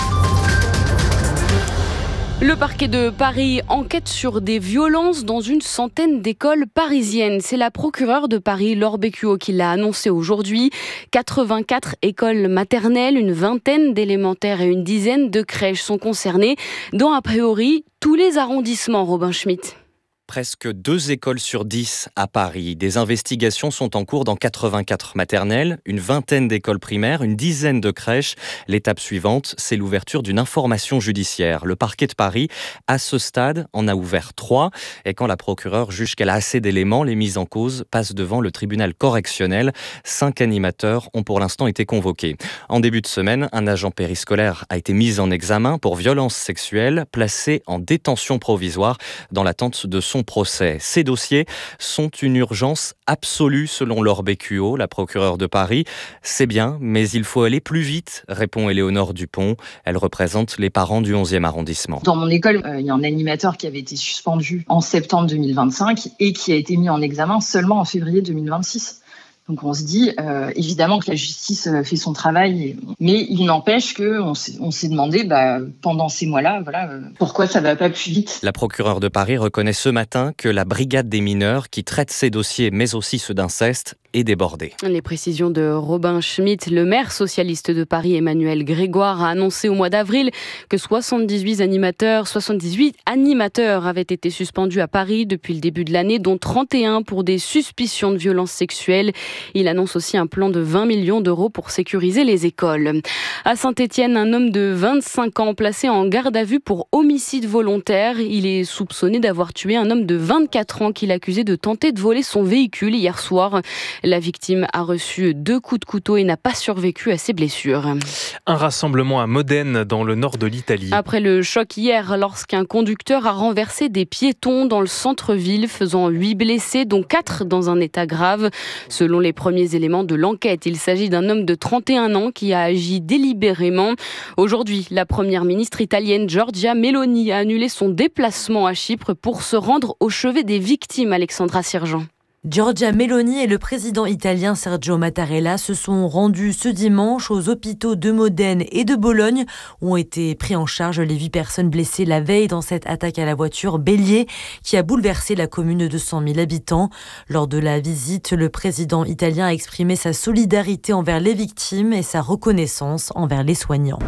Le parquet de Paris enquête sur des violences dans une centaine d'écoles parisiennes. C'est la procureure de Paris, Laure Bécuot, qui l'a annoncé aujourd'hui. quatre-vingt-quatre écoles maternelles, une vingtaine d'élémentaires et une dizaine de crèches sont concernées, dont a priori tous les arrondissements, Robin Schmitt. Presque deux écoles sur dix à Paris. Des investigations sont en cours dans quatre-vingt-quatre maternelles, une vingtaine d'écoles primaires, une dizaine de crèches. L'étape suivante, c'est l'ouverture d'une information judiciaire. Le parquet de Paris, à ce stade, en a ouvert trois. Et quand la procureure juge qu'elle a assez d'éléments, les mises en cause passent devant le tribunal correctionnel. Cinq animateurs ont pour l'instant été convoqués. En début de semaine, un agent périscolaire a été mis en examen pour violence sexuelle, placé en détention provisoire dans l'attente de son procès. Ces dossiers sont une urgence absolue selon Laure Bécuot, la procureure de Paris. C'est bien, mais il faut aller plus vite, répond Éléonore Dupont. Elle représente les parents du onzième arrondissement. Dans mon école, euh, il y a un animateur qui avait été suspendu en septembre deux mille vingt-cinq et qui a été mis en examen seulement en février deux mille vingt-six. Donc on se dit, euh, évidemment que la justice fait son travail, mais il n'empêche qu'on s'est, on s'est demandé, bah, pendant ces mois-là, voilà, euh, pourquoi ça ne va pas plus vite. La procureure de Paris reconnaît ce matin que la brigade des mineurs, qui traite ces dossiers, mais aussi ceux d'inceste, est débordée. Les précisions de Robin Schmitt. Le maire socialiste de Paris, Emmanuel Grégoire, a annoncé au mois d'avril que soixante-dix-huit animateurs, soixante-dix-huit animateurs avaient été suspendus à Paris depuis le début de l'année, dont trente et un pour des suspicions de violences sexuelles. Il annonce aussi un plan de vingt millions d'euros pour sécuriser les écoles. À Saint-Étienne, un homme de vingt-cinq ans placé en garde à vue pour homicide volontaire. Il est soupçonné d'avoir tué un homme de vingt-quatre ans qu'il accusait de tenter de voler son véhicule hier soir. La victime a reçu deux coups de couteau et n'a pas survécu à ses blessures. Un rassemblement à Modène, dans le nord de l'Italie. Après le choc hier, lorsqu'un conducteur a renversé des piétons dans le centre-ville, faisant huit blessés, dont quatre dans un état grave. Selon les premiers éléments de l'enquête, il s'agit d'un homme de trente et un ans qui a agi délibérément. Aujourd'hui, la première ministre italienne Giorgia Meloni a annulé son déplacement à Chypre pour se rendre au chevet des victimes, Alexandra Sirgeant. Giorgia Meloni et le président italien Sergio Mattarella se sont rendus ce dimanche aux hôpitaux de Modène et de Bologne où ont été pris en charge les huit personnes blessées la veille dans cette attaque à la voiture bélier qui a bouleversé la commune de cent mille habitants. Lors de la visite, le président italien a exprimé sa solidarité envers les victimes et sa reconnaissance envers les soignants.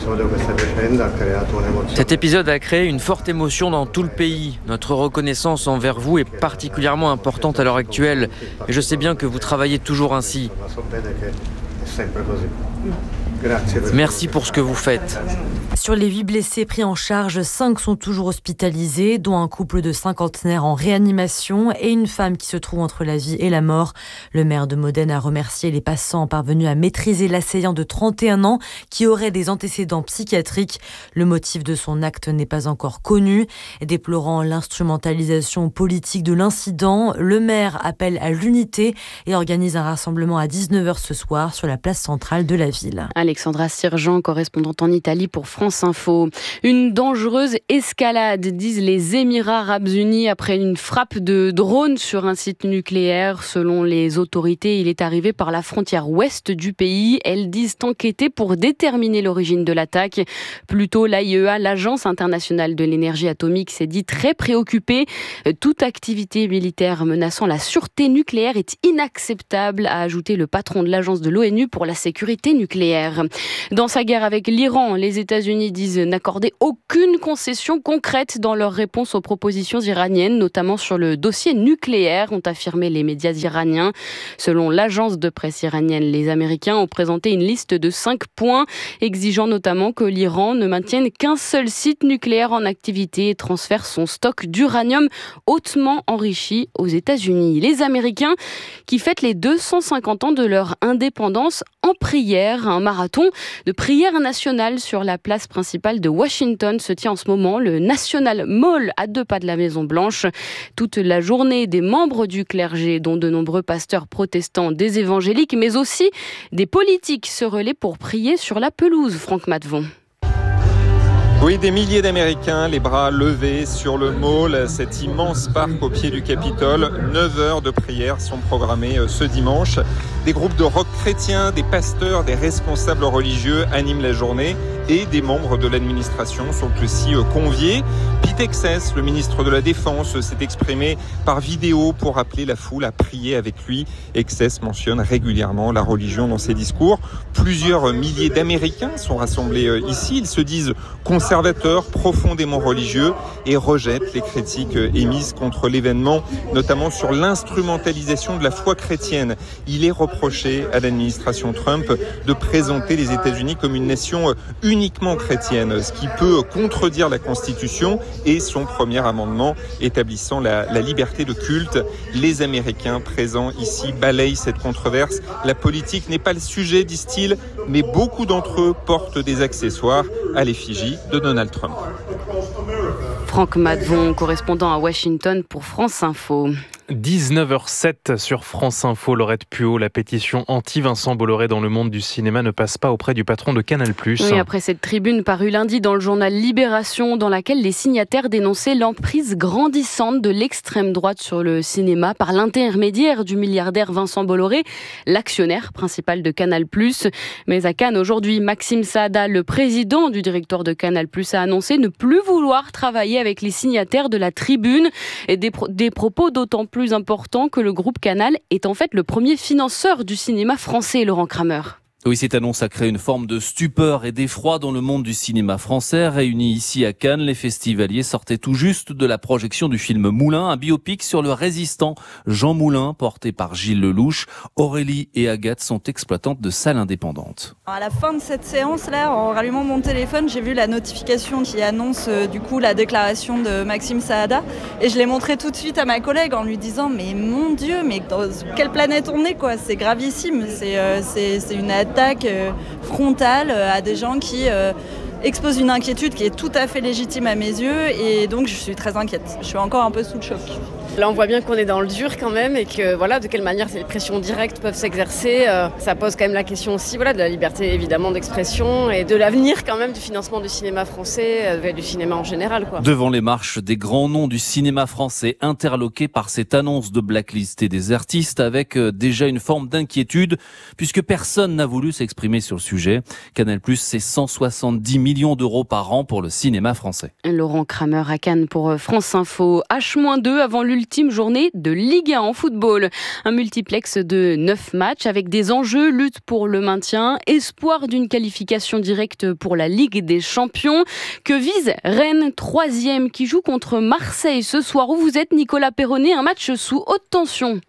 Cet épisode a créé une forte émotion dans tout le pays. Notre reconnaissance envers vous est particulièrement importante à l'heure actuelle. Actuelle. Et je sais bien que vous travaillez toujours ainsi. Merci pour ce que vous faites. Sur les huit blessés pris en charge, cinq sont toujours hospitalisés, dont un couple de cinquantenaires en réanimation et une femme qui se trouve entre la vie et la mort. Le maire de Modène a remercié les passants parvenus à maîtriser l'assaillant de trente et un ans qui aurait des antécédents psychiatriques. Le motif de son acte n'est pas encore connu. Déplorant l'instrumentalisation politique de l'incident, le maire appelle à l'unité et organise un rassemblement à dix-neuf heures ce soir sur la place centrale de la ville. Alexandra Sirjean, correspondante en Italie pour France Info. Une dangereuse escalade, disent les Émirats arabes unis, après une frappe de drone sur un site nucléaire. Selon les autorités, il est arrivé par la frontière ouest du pays. Elles disent enquêter pour déterminer l'origine de l'attaque. Plus tôt, l'A I E A, l'Agence internationale de l'énergie atomique, s'est dit très préoccupée. Toute activité militaire menaçant la sûreté nucléaire est inacceptable, a ajouté le patron de l'agence de l'ONU pour la sécurité nucléaire. Dans sa guerre avec l'Iran, les États-Unis disent n'accorder aucune concession concrète dans leur réponse aux propositions iraniennes, notamment sur le dossier nucléaire, ont affirmé les médias iraniens. Selon l'agence de presse iranienne, les Américains ont présenté une liste de cinq points, exigeant notamment que l'Iran ne maintienne qu'un seul site nucléaire en activité et transfère son stock d'uranium hautement enrichi aux États-Unis. Les Américains qui fêtent les deux cent cinquante ans de leur indépendance en prière. Un marathon de prière nationale sur la place principale de Washington se tient en ce moment, le National Mall, à deux pas de la Maison-Blanche. Toute la journée, des membres du clergé, dont de nombreux pasteurs protestants, des évangéliques, mais aussi des politiques, se relaient pour prier sur la pelouse. Franck Matvon. Oui, des milliers d'Américains, les bras levés sur le Mall, cet immense parc au pied du Capitole. neuf heures de prière sont programmées ce dimanche. Des groupes de rock chrétiens, des pasteurs, des responsables religieux animent la journée et des membres de l'administration sont aussi conviés. Pete Hegseth, le ministre de la Défense, s'est exprimé par vidéo pour appeler la foule à prier avec lui. Hegseth mentionne régulièrement la religion dans ses discours. Plusieurs milliers d'Américains sont rassemblés ici. Ils se disent conservateurs, profondément religieux et rejettent les critiques émises contre l'événement, notamment sur l'instrumentalisation de la foi chrétienne. Il est reproché à l'administration Trump de présenter les États-Unis comme une nation uniquement chrétienne, ce qui peut contredire la Constitution et son premier amendement établissant la, la liberté de culte. Les Américains présents ici balayent cette controverse. La politique n'est pas le sujet, disent-ils, mais beaucoup d'entre eux portent des accessoires à l'effigie de Donald Trump. Franck Matvon, correspondant à Washington pour France Info. dix-neuf heures sept sur France Info, Laurette Puot, la pétition anti-Vincent Bolloré dans le monde du cinéma ne passe pas auprès du patron de Canal+. Oui, après cette tribune parue lundi dans le journal Libération, dans laquelle les signataires dénonçaient l'emprise grandissante de l'extrême droite sur le cinéma par l'intermédiaire du milliardaire Vincent Bolloré, l'actionnaire principal de Canal+. Mais à Cannes aujourd'hui, Maxime Saada, le président du directoire de Canal+, a annoncé ne plus vouloir travailler avec les signataires de la tribune, et des, pro- des propos d'autant plus importants que le groupe Canal est en fait le premier financeur du cinéma français, Laurent Kramer. Oui, cette annonce a créé une forme de stupeur et d'effroi dans le monde du cinéma français. Réunis ici à Cannes, les festivaliers sortaient tout juste de la projection du film Moulin, un biopic sur le résistant Jean Moulin, porté par Gilles Lelouch. Aurélie et Agathe sont exploitantes de salles indépendantes. À la fin de cette séance-là, en rallumant mon téléphone, j'ai vu la notification qui annonce euh, du coup la déclaration de Maxime Saada, et je l'ai montré tout de suite à ma collègue en lui disant mais mon Dieu, mais dans quelle planète on est quoi, c'est gravissime, c'est, euh, c'est, c'est une attaque euh, frontale euh, à des gens qui euh, exposent une inquiétude qui est tout à fait légitime à mes yeux, et donc je suis très inquiète. Je suis encore un peu sous le choc. Là, on voit bien qu'on est dans le dur quand même, et que voilà, de quelle manière ces pressions directes peuvent s'exercer. Euh, ça pose quand même la question aussi, voilà, de la liberté évidemment d'expression et de l'avenir quand même du financement du cinéma français, euh, du cinéma en général, quoi. Devant les marches, des grands noms du cinéma français interloqués par cette annonce de blacklist des artistes, avec euh, déjà une forme d'inquiétude, puisque personne n'a voulu s'exprimer sur le sujet. Canal+, c'est cent soixante-dix millions d'euros par an pour le cinéma français. Laurent Kramer à Cannes pour France Info. H deux avant l'ultime Ultime journée de Ligue un en football. Un multiplex de neuf matchs avec des enjeux, lutte pour le maintien, espoir d'une qualification directe pour la Ligue des Champions, que vise Rennes, troisième, qui joue contre Marseille ce soir. Où vous êtes, Nicolas Perronnet, un match sous haute tension.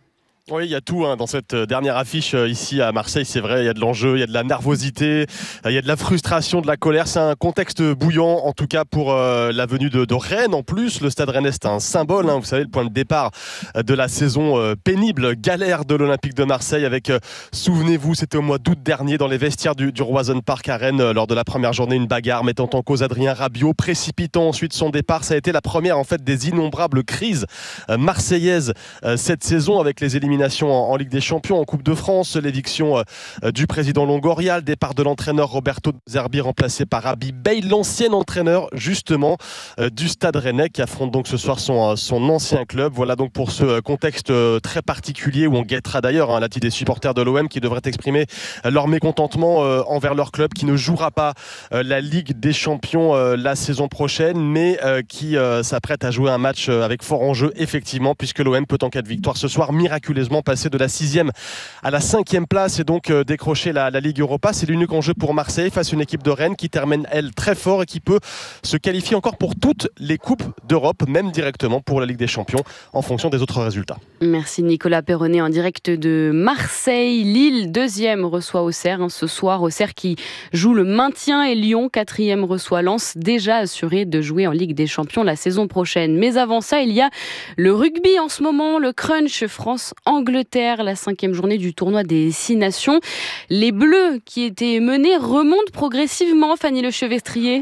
Oui, il y a tout hein, dans cette dernière affiche euh, ici à Marseille, c'est vrai, il y a de l'enjeu, il y a de la nervosité, euh, il y a de la frustration, de la colère, c'est un contexte bouillant en tout cas pour euh, la venue de, de Rennes en plus. Le Stade Rennais c'est un symbole, hein, vous savez, le point de départ de la saison euh, pénible, galère de l'Olympique de Marseille avec, euh, souvenez-vous, c'était au mois d'août dernier dans les vestiaires du, du Roison Park à Rennes, euh, lors de la première journée, une bagarre mettant en cause Adrien Rabiot, précipitant ensuite son départ. Ça a été la première en fait des innombrables crises euh, marseillaises euh, cette saison avec les éliminations en Ligue des Champions, en Coupe de France, l'éviction du président Longoria, le départ de l'entraîneur Roberto De Zerbi remplacé par Habib Beye, l'ancien entraîneur justement du Stade Rennais qui affronte donc ce soir son, son ancien club. Voilà donc pour ce contexte très particulier où on guettera d'ailleurs hein, l'attitude des supporters de l'O M qui devraient exprimer leur mécontentement euh, envers leur club qui ne jouera pas euh, la Ligue des Champions euh, la saison prochaine mais euh, qui euh, s'apprête à jouer un match euh, avec fort enjeu effectivement puisque l'O M peut en cas de victoire ce soir miraculeusement passer de la sixième à la cinquième place et donc euh, décrocher la, la Ligue Europa. C'est l'unique enjeu pour Marseille face à une équipe de Rennes qui termine elle très fort et qui peut se qualifier encore pour toutes les coupes d'Europe, même directement pour la Ligue des Champions en fonction des autres résultats. Merci Nicolas Perronnet en direct de Marseille. Lille deuxième reçoit Auxerre hein, ce soir. Auxerre qui joue le maintien et Lyon quatrième reçoit Lens, déjà assuré de jouer en Ligue des Champions la saison prochaine. Mais avant ça, il y a le rugby en ce moment, le crunch France Angleterre, la cinquième journée du tournoi des Six Nations. Les Bleus qui étaient menés remontent progressivement, Fanny Lechevestrier.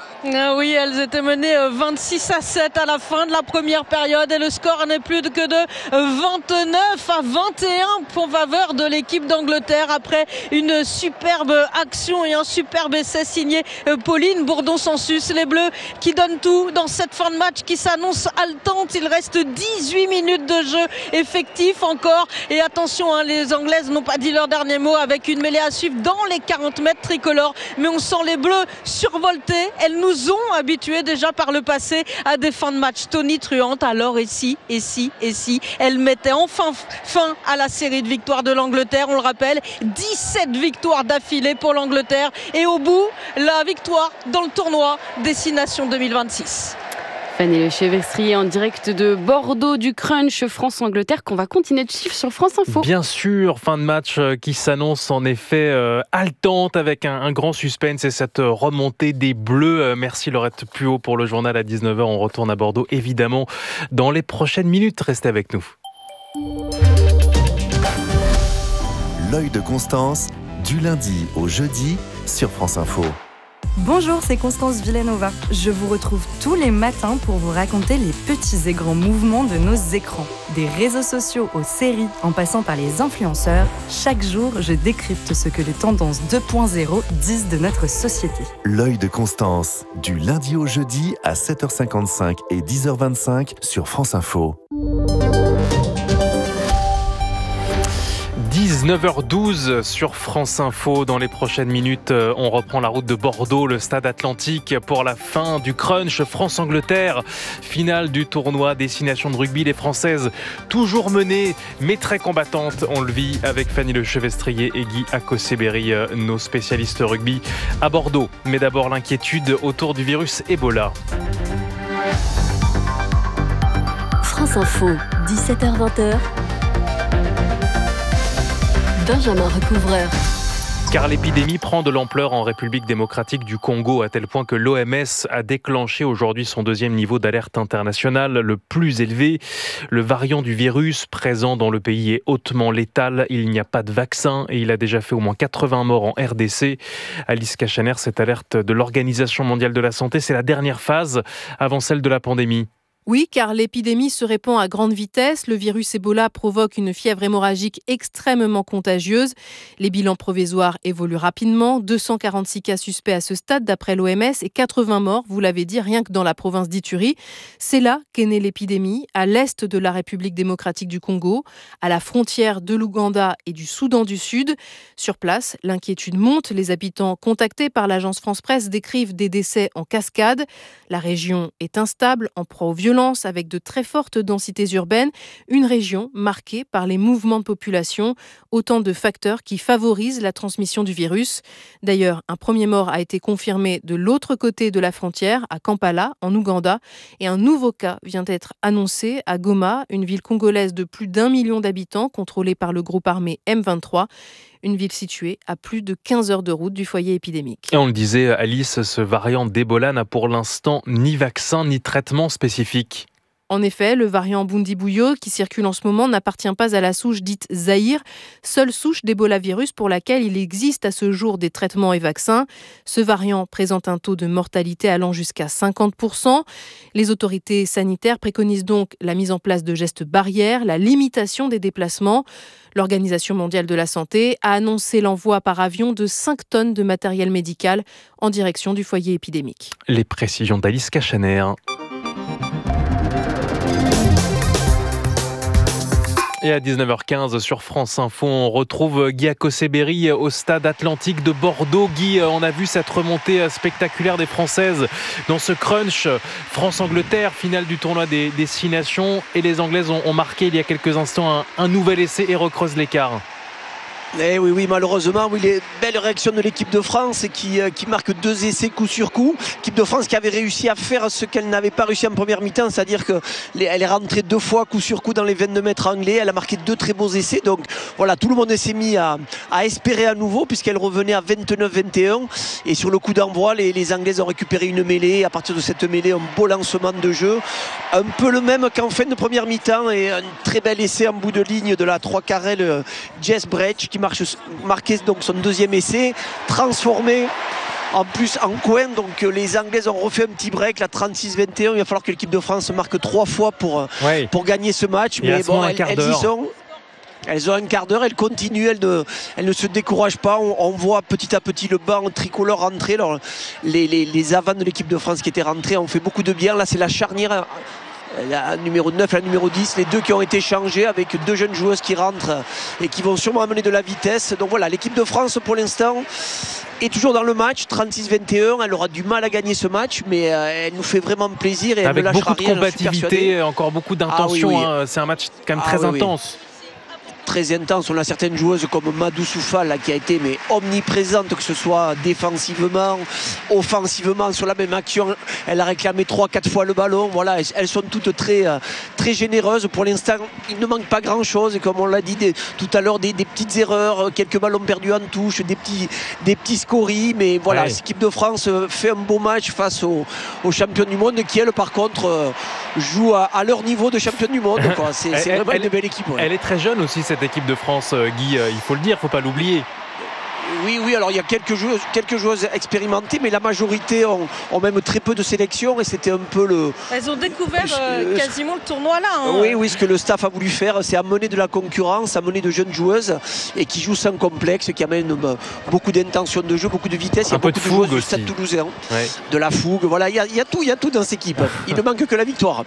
Ah oui, elles étaient menées vingt-six à sept à la fin de la première période et le score n'est plus que de vingt-neuf à vingt et un en faveur de l'équipe d'Angleterre après une superbe action et un superbe essai signé Pauline Bourdon-Sansus. Les Bleus qui donnent tout dans cette fin de match qui s'annonce haletante. Il reste dix-huit minutes de jeu effectif encore et attention, hein, les Anglaises n'ont pas dit leur dernier mot avec une mêlée à suivre dans les quarante mètres tricolores, mais on sent les Bleus survoltés. Elles nous nous ont habitués déjà par le passé à des fins de match tonitruantes. Alors et si, et si, et si elle mettait enfin fin à la série de victoires de l'Angleterre. On le rappelle, dix-sept victoires d'affilée pour l'Angleterre et au bout, la victoire dans le tournoi des Six Nations deux mille vingt-six. Fanny Lechevestrier en direct de Bordeaux du Crunch France-Angleterre qu'on va continuer de suivre sur France Info. Bien sûr, fin de match qui s'annonce en effet euh, haletante avec un, un grand suspense et cette remontée des Bleus. Euh, merci Laurette Puot pour le journal à dix-neuf heures. On retourne à Bordeaux évidemment dans les prochaines minutes. Restez avec nous. L'œil de Constance, du lundi au jeudi sur France Info. Bonjour, c'est Constance Villanova. Je vous retrouve tous les matins pour vous raconter les petits et grands mouvements de nos écrans. Des réseaux sociaux aux séries, en passant par les influenceurs, chaque jour, je décrypte ce que les tendances deux point zéro disent de notre société. L'œil de Constance, du lundi au jeudi à sept heures cinquante-cinq et dix heures vingt-cinq sur France Info. dix-neuf heures douze sur France Info. Dans les prochaines minutes, on reprend la route de Bordeaux, le stade Atlantique, pour la fin du crunch France-Angleterre. Finale du tournoi des Six Nations de rugby. Les Françaises, toujours menées, mais très combattantes. On le vit avec Fanny Lechevestrier et Guy Akoseberi, nos spécialistes rugby à Bordeaux. Mais d'abord, l'inquiétude autour du virus Ebola. France Info, dix-sept heures vingt. Benjamin Recouvreur. Car l'épidémie prend de l'ampleur en République démocratique du Congo, à tel point que l'O M S a déclenché aujourd'hui son deuxième niveau d'alerte internationale, le plus élevé. Le variant du virus présent dans le pays est hautement létal. Il n'y a pas de vaccin et il a déjà fait au moins quatre-vingts morts en R D C. Alice Kachener, cette alerte de l'Organisation mondiale de la santé, c'est la dernière phase avant celle de la pandémie. Oui, car l'épidémie se répand à grande vitesse. Le virus Ebola provoque une fièvre hémorragique extrêmement contagieuse. Les bilans provisoires évoluent rapidement. deux cent quarante-six cas suspects à ce stade d'après l'O M S et quatre-vingts morts, vous l'avez dit, rien que dans la province d'Ituri. C'est là qu'est née l'épidémie, à l'est de la République démocratique du Congo, à la frontière de l'Ouganda et du Soudan du Sud. Sur place, l'inquiétude monte. Les habitants contactés par l'agence France Presse décrivent des décès en cascade. La région est instable, en proie aux violences. violence avec de très fortes densités urbaines, une région marquée par les mouvements de population, autant de facteurs qui favorisent la transmission du virus. D'ailleurs, un premier mort a été confirmé de l'autre côté de la frontière, à Kampala, en Ouganda, et un nouveau cas vient d'être annoncé à Goma, une ville congolaise de plus d'un million d'habitants contrôlée par le groupe armé M vingt-trois. Une ville située à plus de quinze heures de route du foyer épidémique. Et on le disait, Alice, ce variant d'Ebola n'a pour l'instant ni vaccin ni traitement spécifique. En effet, le variant Bundibugyo qui circule en ce moment n'appartient pas à la souche dite Zaïre, seule souche d'Ebola virus pour laquelle il existe à ce jour des traitements et vaccins. Ce variant présente un taux de mortalité allant jusqu'à cinquante pour cent. Les autorités sanitaires préconisent donc la mise en place de gestes barrières, la limitation des déplacements. L'Organisation mondiale de la santé a annoncé l'envoi par avion de cinq tonnes de matériel médical en direction du foyer épidémique. Les précisions d'Alice Cachaner. Et à dix-neuf heures quinze sur France Info, on retrouve Guy Akoseberi au stade Atlantique de Bordeaux. Guy, on a vu cette remontée spectaculaire des Françaises dans ce crunch France-Angleterre, finale du tournoi des, des Six Nations. Et les Anglaises ont, ont marqué il y a quelques instants un, un nouvel essai et recreusent l'écart. Eh oui, oui, malheureusement, oui, les belles réactions de l'équipe de France qui, euh, qui marque deux essais coup sur coup. L'équipe de France qui avait réussi à faire ce qu'elle n'avait pas réussi en première mi-temps, c'est-à-dire qu'elle est rentrée deux fois coup sur coup dans les vingt-deux mètres anglais. Elle a marqué deux très beaux essais. Donc voilà, tout le monde s'est mis à, à espérer à nouveau puisqu'elle revenait à vingt-neuf vingt et un. Et sur le coup d'envoi, les, les Anglaises ont récupéré une mêlée. À partir de cette mêlée, un beau lancement de jeu. Un peu le même qu'en fin de première mi-temps et un très bel essai en bout de ligne de la trois carrel Jess Brecht qui marche, marquait donc son deuxième essai, transformé en plus en coin. Donc les Anglaises ont refait un petit break, la trente-six vingt et un. Il va falloir que l'équipe de France marque trois fois pour, ouais. pour gagner ce match. Et mais bon, elles, elles y sont. Elles ont un quart d'heure, elles continuent, elles ne, elles ne se découragent pas. On, on voit petit à petit le banc tricolore rentrer. Alors, les, les, les avants de l'équipe de France qui étaient rentrés ont fait beaucoup de bien. Là, c'est la charnière. La numéro neuf, la numéro dix, les deux qui ont été changés avec deux jeunes joueuses qui rentrent et qui vont sûrement amener de la vitesse. Donc voilà, l'équipe de France pour l'instant est toujours dans le match, trente-six vingt et un. Elle aura du mal à gagner ce match, mais elle nous fait vraiment plaisir et elle avec ne lâchera rien. Avec beaucoup de combativité, encore beaucoup d'intention. Ah oui, oui. Hein. C'est un match quand même ah très oui, intense. Oui. Très intense, on a certaines joueuses comme Madou Soufal là, qui a été mais omniprésente, que ce soit défensivement, offensivement, sur la même action, elle a réclamé trois quatre fois le ballon. Voilà, elles sont toutes très, très généreuses. Pour l'instant, il ne manque pas grand chose, et comme on l'a dit des, tout à l'heure, des, des petites erreurs, quelques ballons perdus en touche, des petits, des petits scories, mais voilà, ouais. L'équipe de France fait un beau match face aux, aux champions du monde qui, elles, par contre, jouent à, à leur niveau de champion du monde. Quoi. C'est, c'est vraiment elle, une belle équipe. Ouais. Elle est très jeune aussi, cette équipe de France, Guy, il faut le dire, il ne faut pas l'oublier. Oui, oui, alors il y a quelques joueuses, quelques joueuses expérimentées, mais la majorité ont, ont même très peu de sélection et c'était un peu le... Elles ont découvert euh, quasiment le tournoi là. Hein. Oui, oui, ce que le staff a voulu faire, c'est amener de la concurrence, amener de jeunes joueuses et qui jouent sans complexe, qui amènent bah, beaucoup d'intention de jeu, beaucoup de vitesse. Il y a un peu beaucoup de, de joueuses du Stade Toulousain, ouais. De la fougue, voilà, il y a, il y a tout, il y a tout dans cette équipe. Il ne manque que la victoire.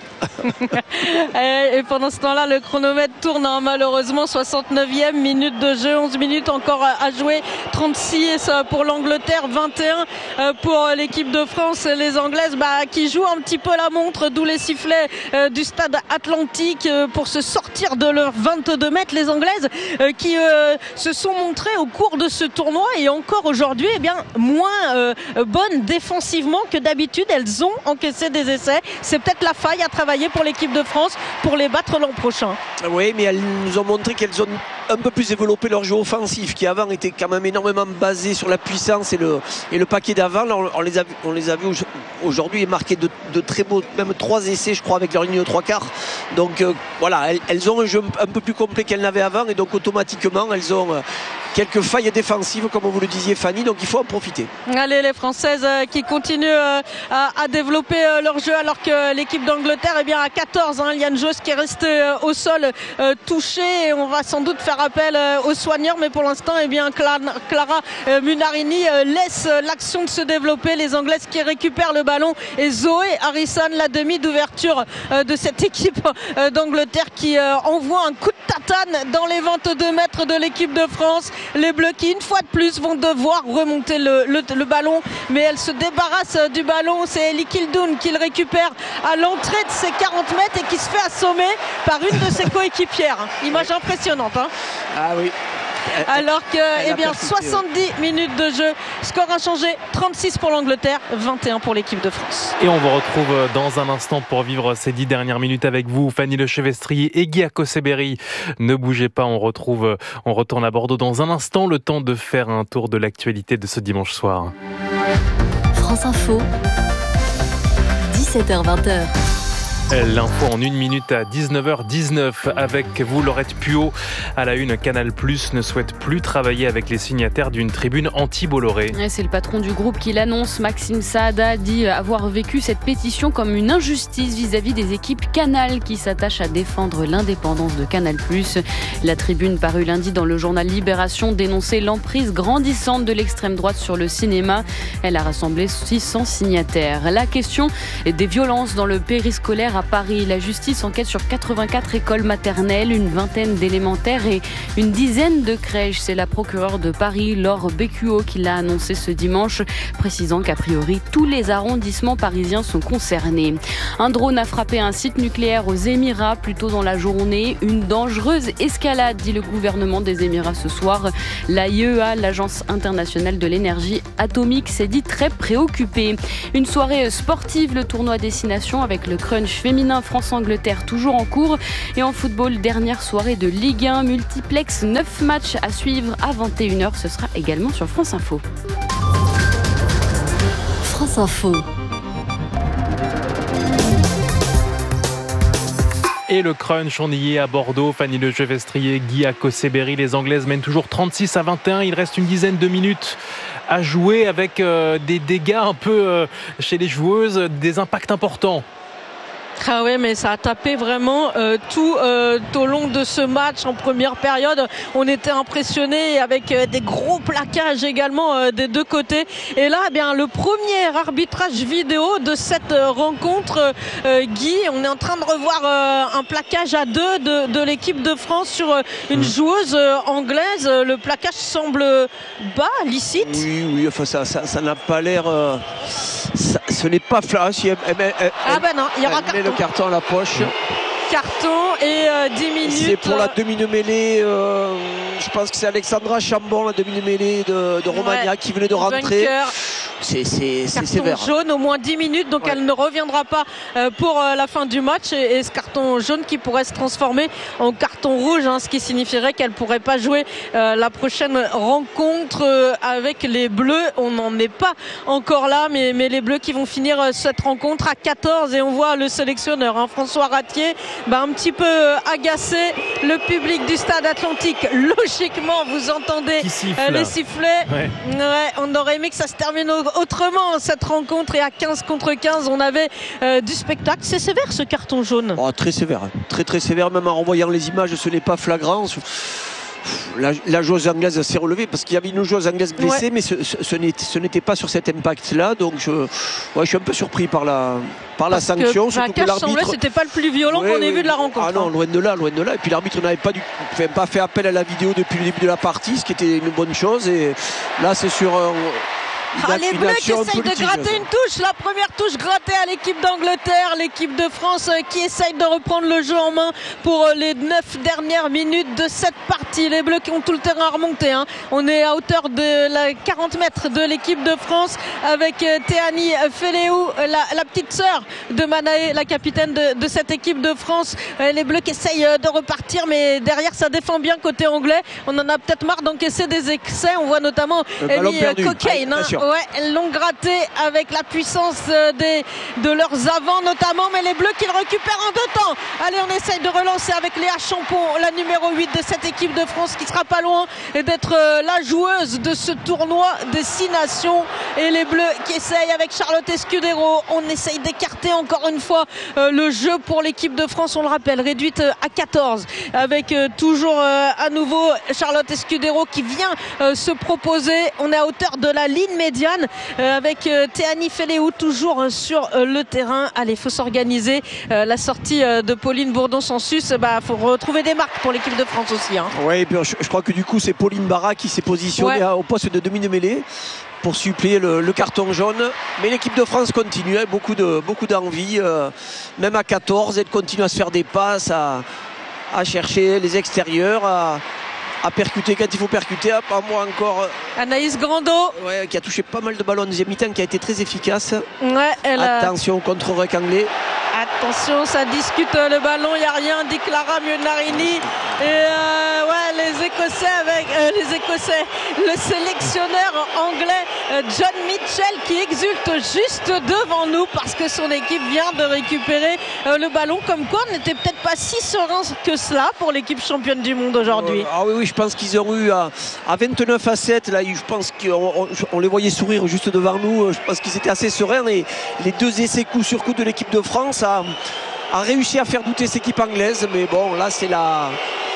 et pendant ce temps-là, le chronomètre tourne, hein, malheureusement, soixante-neuvième minute de jeu, onze minutes encore à jouer, trente-six pour l'Angleterre, vingt et un pour l'équipe de France. Les Anglaises bah, qui jouent un petit peu la montre, d'où les sifflets euh, du stade Atlantique euh, pour se sortir de leurs vingt-deux mètres. Les Anglaises euh, qui euh, se sont montrées au cours de ce tournoi et encore aujourd'hui eh bien, moins euh, bonnes défensivement que d'habitude. Elles ont encaissé des essais. C'est peut-être la faille à travailler pour l'équipe de France pour les battre l'an prochain. Oui, mais elles nous ont montré qu'elles ont un peu plus développé leur jeu offensif qui avant était quand même énormément basé sur la puissance et le, et le paquet d'avant. Là, on, on les a, on les a vus aujourd'hui et marqué de, de très beaux, même trois essais je crois avec leur ligne de trois quarts. Donc euh, voilà, elles, elles ont un jeu un peu plus complet qu'elles n'avaient avant et donc automatiquement elles ont euh, quelques failles défensives comme vous le disiez Fanny, donc il faut en profiter. Allez, les Françaises euh, qui continuent euh, à, à développer euh, leur jeu alors que l'équipe d'Angleterre est eh bien à quatorze. Hein, il y a une joueuse qui est restée euh, au sol euh, touchée et on va sans doute faire appel euh, aux soigneurs, mais pour l'instant eh bien Clara, Clara euh, Munarini euh, laisse euh, l'action de se développer. Les Anglaises qui récupèrent le ballon et Zoé Harrison, la demi d'ouverture euh, de cette équipe euh, d'Angleterre qui euh, envoie un coup de tatane dans les vingt-deux mètres de l'équipe de France. Les Bleus qui, une fois de plus, vont devoir remonter le, le, le ballon. Mais elle se débarrasse du ballon. C'est Ellie Kildoun qui le récupère à l'entrée de ses quarante mètres et qui se fait assommer par une de ses coéquipières. Image impressionnante. Hein. Ah oui. Alors que, eh bien, soixante-dix minutes de jeu, score inchangé, trente-six pour l'Angleterre, vingt et un pour l'équipe de France. Et on vous retrouve dans un instant pour vivre ces dix dernières minutes avec vous, Fanny Lechevestrier et Guy Akoseberi. Ne bougez pas, on retrouve, on retourne à Bordeaux dans un instant, le temps de faire un tour de l'actualité de ce dimanche soir. France Info, dix-sept heures vingt. L'info en une minute à dix-neuf heures dix-neuf avec vous, Laurette Puot. À la une, Canal Plus ne souhaite plus travailler avec les signataires d'une tribune anti-Bolloré. C'est le patron du groupe qui l'annonce. Maxime Saada dit avoir vécu cette pétition comme une injustice vis-à-vis des équipes Canal qui s'attachent à défendre l'indépendance de Canal Plus. La tribune parue lundi dans le journal Libération dénonçait l'emprise grandissante de l'extrême droite sur le cinéma. Elle a rassemblé six cents signataires. La question des violences dans le périscolaire à Paris. La justice enquête sur quatre-vingt-quatre écoles maternelles, une vingtaine d'élémentaires et une dizaine de crèches. C'est la procureure de Paris, Laure Bécuot, qui l'a annoncé ce dimanche, précisant qu'a priori tous les arrondissements parisiens sont concernés. Un drone a frappé un site nucléaire aux Émirats plus tôt dans la journée. Une dangereuse escalade, dit le gouvernement des Émirats ce soir. L'A I E A, l'Agence internationale de l'énergie atomique, s'est dit très préoccupée. Une soirée sportive, le tournoi Destination avec le crunch féminin France-Angleterre toujours en cours. Et en football, dernière soirée de Ligue un, multiplex, neuf matchs à suivre à vingt et une heures. Ce sera également sur France Info. France Info. Et le crunch, on y est à Bordeaux. Fanny Lechevestrier, Guy Akoseberi. Les Anglaises mènent toujours trente-six à vingt et un. Il reste une dizaine de minutes à jouer avec euh, des dégâts un peu euh, chez les joueuses, des impacts importants. Ah ouais, mais ça a tapé vraiment euh, tout, euh, tout au long de ce match. En première période, on était impressionnés avec euh, des gros plaquages également euh, des deux côtés. Et là, eh bien, le premier arbitrage vidéo de cette euh, rencontre, euh, Guy, on est en train de revoir euh, un plaquage à deux de, de l'équipe de France sur euh, une joueuse euh, anglaise. Le plaquage semble bas, licite. Oui, oui, enfin ça, ça, ça n'a pas l'air. Euh, ça, ce n'est pas flash. Elle, elle, elle, ah ben non, il y aura le carton à la poche. Carton et euh, dix minutes. C'est pour la demi-mêlée. Euh, je pense que c'est Alexandra Chambon, la demi-mêlée de, de Romagna, ouais, qui venait de rentrer. C'est, c'est, c'est sévère. Carton jaune, au moins dix minutes, donc ouais. Elle ne reviendra pas euh, pour euh, la fin du match. Et, et ce carton jaune qui pourrait se transformer en carton rouge, hein, ce qui signifierait qu'elle ne pourrait pas jouer euh, la prochaine rencontre euh, avec les Bleus. On n'en est pas encore là, mais, mais les Bleus qui vont finir euh, cette rencontre à quatorze. Et on voit le sélectionneur, hein, François Ratier, bah, un petit peu euh, agacé. Le public du stade Atlantique, logiquement, vous entendez euh, les sifflets. Ouais. Ouais, on aurait aimé que ça se termine au autrement cette rencontre, et à quinze contre quinze on avait euh, du spectacle. C'est sévère ce carton jaune. Oh, très sévère, très très sévère, même en renvoyant les images ce n'est pas flagrant. La, la joueuse anglaise s'est relevée parce qu'il y avait une joueuse anglaise blessée, ouais. mais ce, ce, ce, n'était, ce n'était pas sur cet impact là, donc je, ouais, je suis un peu surpris par la, par la sanction. Que, surtout que l'arbitre semblait c'était pas le plus violent ouais, qu'on ait ouais, vu de la rencontre. Ah non, loin de là, loin de là. Et puis l'arbitre n'avait pas, du, enfin, pas fait appel à la vidéo depuis le début de la partie, ce qui était une bonne chose. Et là c'est sur un, Ah, les Bleus qui essayent de gratter une touche, la première touche grattée à l'équipe d'Angleterre, l'équipe de France qui essaye de reprendre le jeu en main pour les neuf dernières minutes de cette partie. Les Bleus qui ont tout le terrain à remonter, hein. On est à hauteur de la quarante mètres de l'équipe de France avec Théani Féléou, la, la petite sœur de Manaé, la capitaine de, de cette équipe de France. Les Bleus qui essayent de repartir, mais derrière ça défend bien côté anglais. On en a peut-être marre d'encaisser des excès. On voit notamment Amy Cockaine, hein. Ouais, elles l'ont gratté avec la puissance des, de leurs avants notamment, mais les Bleus qui le récupèrent en deux temps. Allez, on essaye de relancer avec Léa Champon, la numéro huit de cette équipe de France qui sera pas loin d'être la joueuse de ce tournoi des six nations. Et les Bleus qui essayent avec Charlotte Escudero. On essaye d'écarter encore une fois euh, le jeu pour l'équipe de France, on le rappelle, réduite à quatorze avec euh, toujours euh, à nouveau Charlotte Escudero qui vient euh, se proposer. On est à hauteur de la ligne médiane médiane euh, avec euh, Théani Feleou toujours euh, sur euh, le terrain. Allez, il faut s'organiser. Euh, la sortie euh, de Pauline Bourdon-Sansus, bah, faut retrouver des marques pour l'équipe de France aussi. Hein. Oui, je, je crois que du coup c'est Pauline Barra qui s'est positionnée ouais. au poste de demi de mêlée pour suppléer le, le carton jaune. Mais l'équipe de France continue avec beaucoup, de, beaucoup d'envie. Euh, même à quatorze, elle continue à se faire des passes, à, à chercher les extérieurs, à, à percuter quand il faut percuter. Pas moi encore. Anaïs Grandot. Ouais, qui a touché pas mal de ballons en deuxième mi-temps, qui a été très efficace. Ouais, elle Attention a... contre Ruck anglais. Attention, ça discute le ballon, il n'y a rien, dit Clara Mionarini. Et euh, ouais, les Écossais avec euh, les Écossais, le sélectionneur anglais euh, John Mitchell qui exulte juste devant nous parce que son équipe vient de récupérer euh, le ballon. Comme quoi, on n'était peut-être pas si serein que cela pour l'équipe championne du monde aujourd'hui. Euh, ah oui, oui, je pense qu'ils ont eu à, à vingt-neuf à sept. Là, je pense qu'on on, on les voyait sourire juste devant nous. Je pense qu'ils étaient assez sereins. Et les deux essais coup sur coup de l'équipe de France a, a réussi à faire douter cette équipe anglaise. Mais bon, là, c'est la.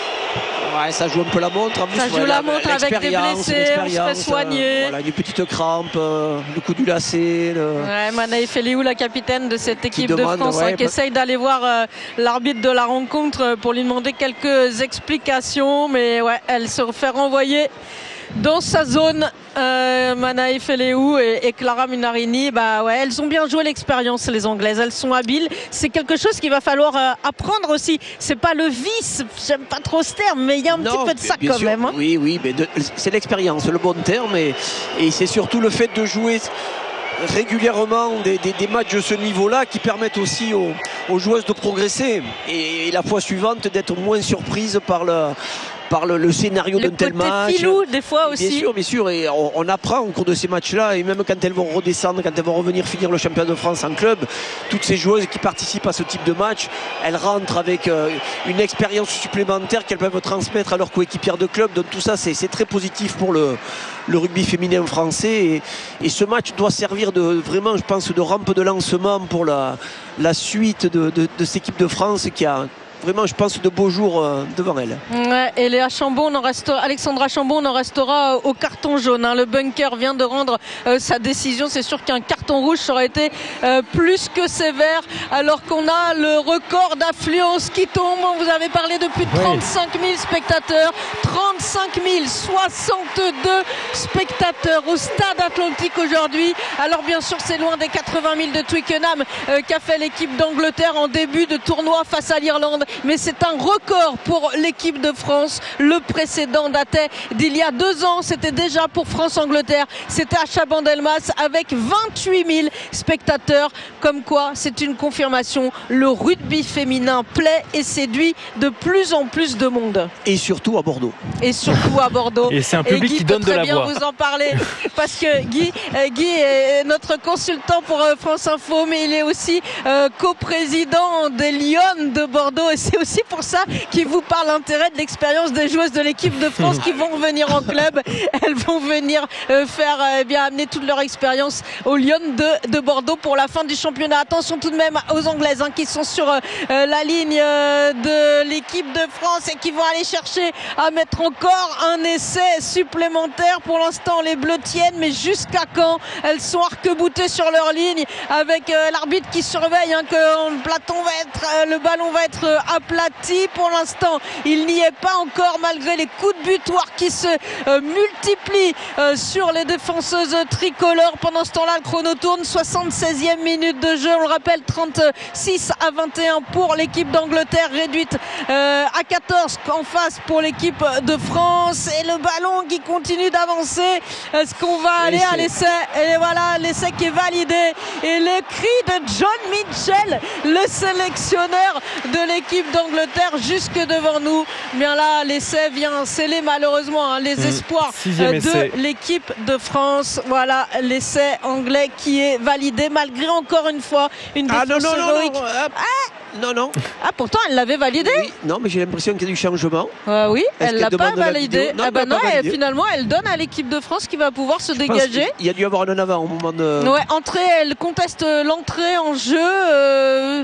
Ouais, ça joue un peu la montre. En plus, ça joue ouais, la montre avec des blessés, on se fait soigner. Euh, voilà, une petite crampe, euh, le coup du lacet. Le... Ouais, Manaï Feleou, la capitaine de cette équipe qui de demande, France, ouais, hein, qui bah... essaye d'aller voir euh, l'arbitre de la rencontre pour lui demander quelques explications. Mais ouais, elle se fait renvoyer dans sa zone. Euh, Manaï Feleou et, et Clara Mionarini, bah ouais, elles ont bien joué l'expérience, les Anglaises. Elles sont habiles. C'est quelque chose qu'il va falloir euh, apprendre aussi. C'est pas le vice, j'aime pas trop ce terme, mais il y a un non, petit peu de ça quand sûr, même. Hein. Oui, oui, mais de, c'est l'expérience, le bon terme, et, et c'est surtout le fait de jouer régulièrement des, des, des matchs de ce niveau-là qui permettent aussi aux, aux joueuses de progresser et, et la fois suivante d'être moins surprises par le par le, le scénario d'un tel match. Filou, des fois aussi. Bien sûr, bien sûr. Et on, on apprend au cours de ces matchs-là, et même quand elles vont redescendre, quand elles vont revenir finir le championnat de France en club, toutes ces joueuses qui participent à ce type de match, elles rentrent avec euh, une expérience supplémentaire qu'elles peuvent transmettre à leurs coéquipières de club. Donc tout ça, c'est, c'est très positif pour le, le rugby féminin français. Et, et ce match doit servir de vraiment, je pense, de rampe de lancement pour la, la suite de, de, de cette équipe de France qui a vraiment, je pense, de beaux jours euh, devant elle. Ouais, et Léa Chambon, on en restera, Alexandra Chambon, on en restera au carton jaune. Hein. Le bunker vient de rendre euh, sa décision. C'est sûr qu'un carton rouge aurait été euh, plus que sévère, alors qu'on a le record d'affluence qui tombe. Vous avez parlé de plus de trente-cinq mille spectateurs. trente-cinq mille soixante-deux spectateurs au stade Atlantique aujourd'hui. Alors bien sûr, c'est loin des quatre-vingt mille de Twickenham euh, qu'a fait l'équipe d'Angleterre en début de tournoi face à l'Irlande. Mais c'est un record pour l'équipe de France. Le précédent datait d'il y a deux ans. C'était déjà pour France-Angleterre. C'était à Chabandelmas avec vingt-huit mille spectateurs. Comme quoi, c'est une confirmation. Le rugby féminin plaît et séduit de plus en plus de monde. Et surtout à Bordeaux. Et surtout à Bordeaux. Et c'est un public Guy qui donne de la voix. Guy peut très bien vous en parler parce que Guy, euh, Guy est notre consultant pour euh, France Info, mais il est aussi euh, coprésident des Lions de Bordeaux. Et c'est aussi pour ça qu'il vous parle l'intérêt de l'expérience des joueuses de l'équipe de France qui vont revenir en club. Elles vont venir euh, faire, euh, eh bien, amener toute leur expérience aux Lions de, de Bordeaux pour la fin du championnat. Attention tout de même aux Anglaises hein, qui sont sur euh, la ligne euh, de l'équipe de France et qui vont aller chercher à mettre encore un essai supplémentaire. Pour l'instant, les Bleus tiennent, mais jusqu'à quand? Elles sont arc-boutées sur leur ligne avec euh, l'arbitre qui surveille hein, que le platon va être, euh, le ballon va être euh, aplati. Pour l'instant, il n'y est pas encore malgré les coups de butoir qui se euh, multiplient euh, sur les défenseuses tricolores. Pendant ce temps-là, le chrono tourne. soixante-seizième minute de jeu. On le rappelle, trente-six à vingt et un pour l'équipe d'Angleterre, réduite euh, à quatorze en face pour l'équipe de France. Et le ballon qui continue d'avancer. Est-ce qu'on va aller à l'essai? Et voilà, l'essai qui est validé. Et le cri de John Mitchell, le sélectionneur de l'équipe d'Angleterre, jusque devant nous. Bien là, l'essai vient sceller malheureusement hein, les espoirs euh, de essai. l'équipe de France. Voilà, l'essai anglais qui est validé malgré encore une fois une défense ah, non, non, héroïque. Non, non, ah, non, non. Ah, pourtant, elle l'avait validé. Oui, non, mais j'ai l'impression qu'il y a du changement. Euh, oui, Est-ce elle l'a pas validé. Non, ah bah non, et finalement, elle donne à l'équipe de France qui va pouvoir se Je dégager. Il y a dû y avoir un en avant au moment de. Ouais, entrée, elle conteste l'entrée en jeu. Euh...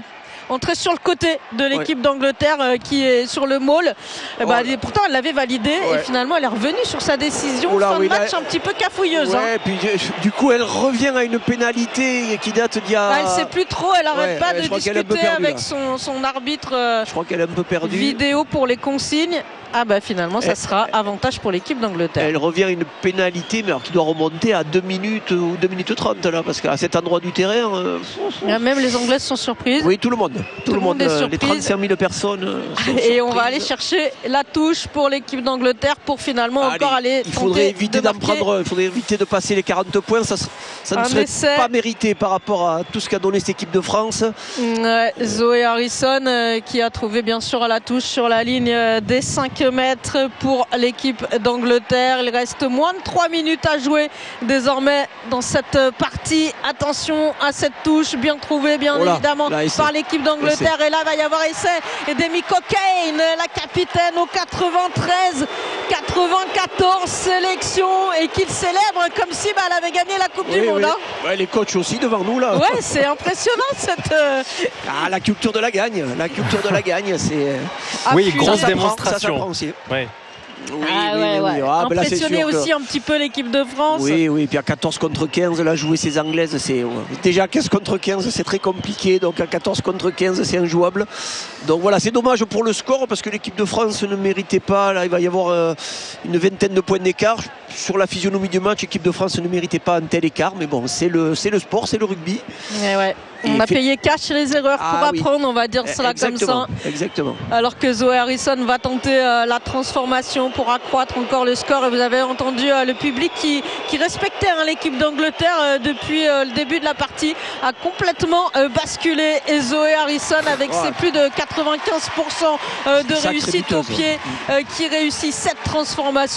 entrée sur le côté de l'équipe ouais. d'Angleterre euh, qui est sur le maul. Et bah, oh. Pourtant, elle l'avait validé ouais. et finalement, elle est revenue sur sa décision. Oula, fin oui, de match là... un petit peu cafouilleuse. Ouais, hein. puis du coup, elle revient à une pénalité qui date d'il y a. Ah, elle sait plus trop, elle n'arrête ouais, pas ouais, de discuter perdu, avec son, son arbitre. Euh, je crois qu'elle est un peu perdue. Vidéo pour les consignes. Ah bah finalement, ça sera avantage pour l'équipe d'Angleterre. Elle revient à une pénalité, mais alors qui doit remonter à deux minutes ou deux minutes trente là, parce qu'à cet endroit du terrain. Euh... Même les Anglaises sont surprises. Oui, tout le monde. Tout, tout le monde, monde est surprise. Les trente-cinq mille personnes. Sont Et surprises. On va aller chercher la touche pour l'équipe d'Angleterre pour finalement Allez, encore aller. Il faudrait éviter d'en prendre, il faudrait éviter de passer les quarante points. Ça, ça ne serait essai. pas mérité par rapport à tout ce qu'a donné cette équipe de France. Ouais, Zoé Harrison euh, qui a trouvé bien sûr la touche sur la ligne euh, des cinq mètres. Pour l'équipe d'Angleterre. Il reste moins de trois minutes à jouer désormais dans cette partie. Attention à cette touche bien trouvée bien oh là, évidemment là, par l'équipe d'Angleterre. Essai. Et là il va y avoir essai. Et Demi Cockain, la capitaine au quatre-vingt-treize quatre-vingt-quatorze sélections et qu'il célèbre comme si bah, elle avait gagné la Coupe oui, du Monde. Oui. Hein. Ouais, les coachs aussi devant nous là. Ouais, c'est impressionnant cette. Euh... Ah, la culture de la gagne. La culture de la gagne, c'est. Ah, oui, grosse démonstration. Ça aussi. Ouais. Oui, ah, oui, ouais, oui, ouais. Ah, impressionné aussi que... un petit peu l'équipe de France. Oui, oui, puis à quatorze contre quinze, là, jouer ces Anglaises, c'est déjà quinze contre quinze, c'est très compliqué. Donc à quatorze contre quinze, c'est injouable. Donc voilà, c'est dommage pour le score parce que l'équipe de France ne méritait pas. Là, il va y avoir euh, une vingtaine de points d'écart. Sur la physionomie du match, l'équipe de France ne méritait pas un tel écart. Mais bon, c'est le, c'est le sport, c'est le rugby. Ouais, ouais. On Et a fait... payé cash les erreurs ah, pour apprendre, oui. on va dire cela exactement, comme ça. Exactement. Alors que Zoé Harrison va tenter euh, la transformation pour accroître encore le score. Et vous avez entendu euh, le public qui, qui respectait hein, l'équipe d'Angleterre euh, depuis euh, le début de la partie a complètement euh, basculé. Et Zoé Harrison avec ouais. ses plus de quatre-vingt-quinze pour cent euh, de réussite au pied euh, qui réussit cette transformation.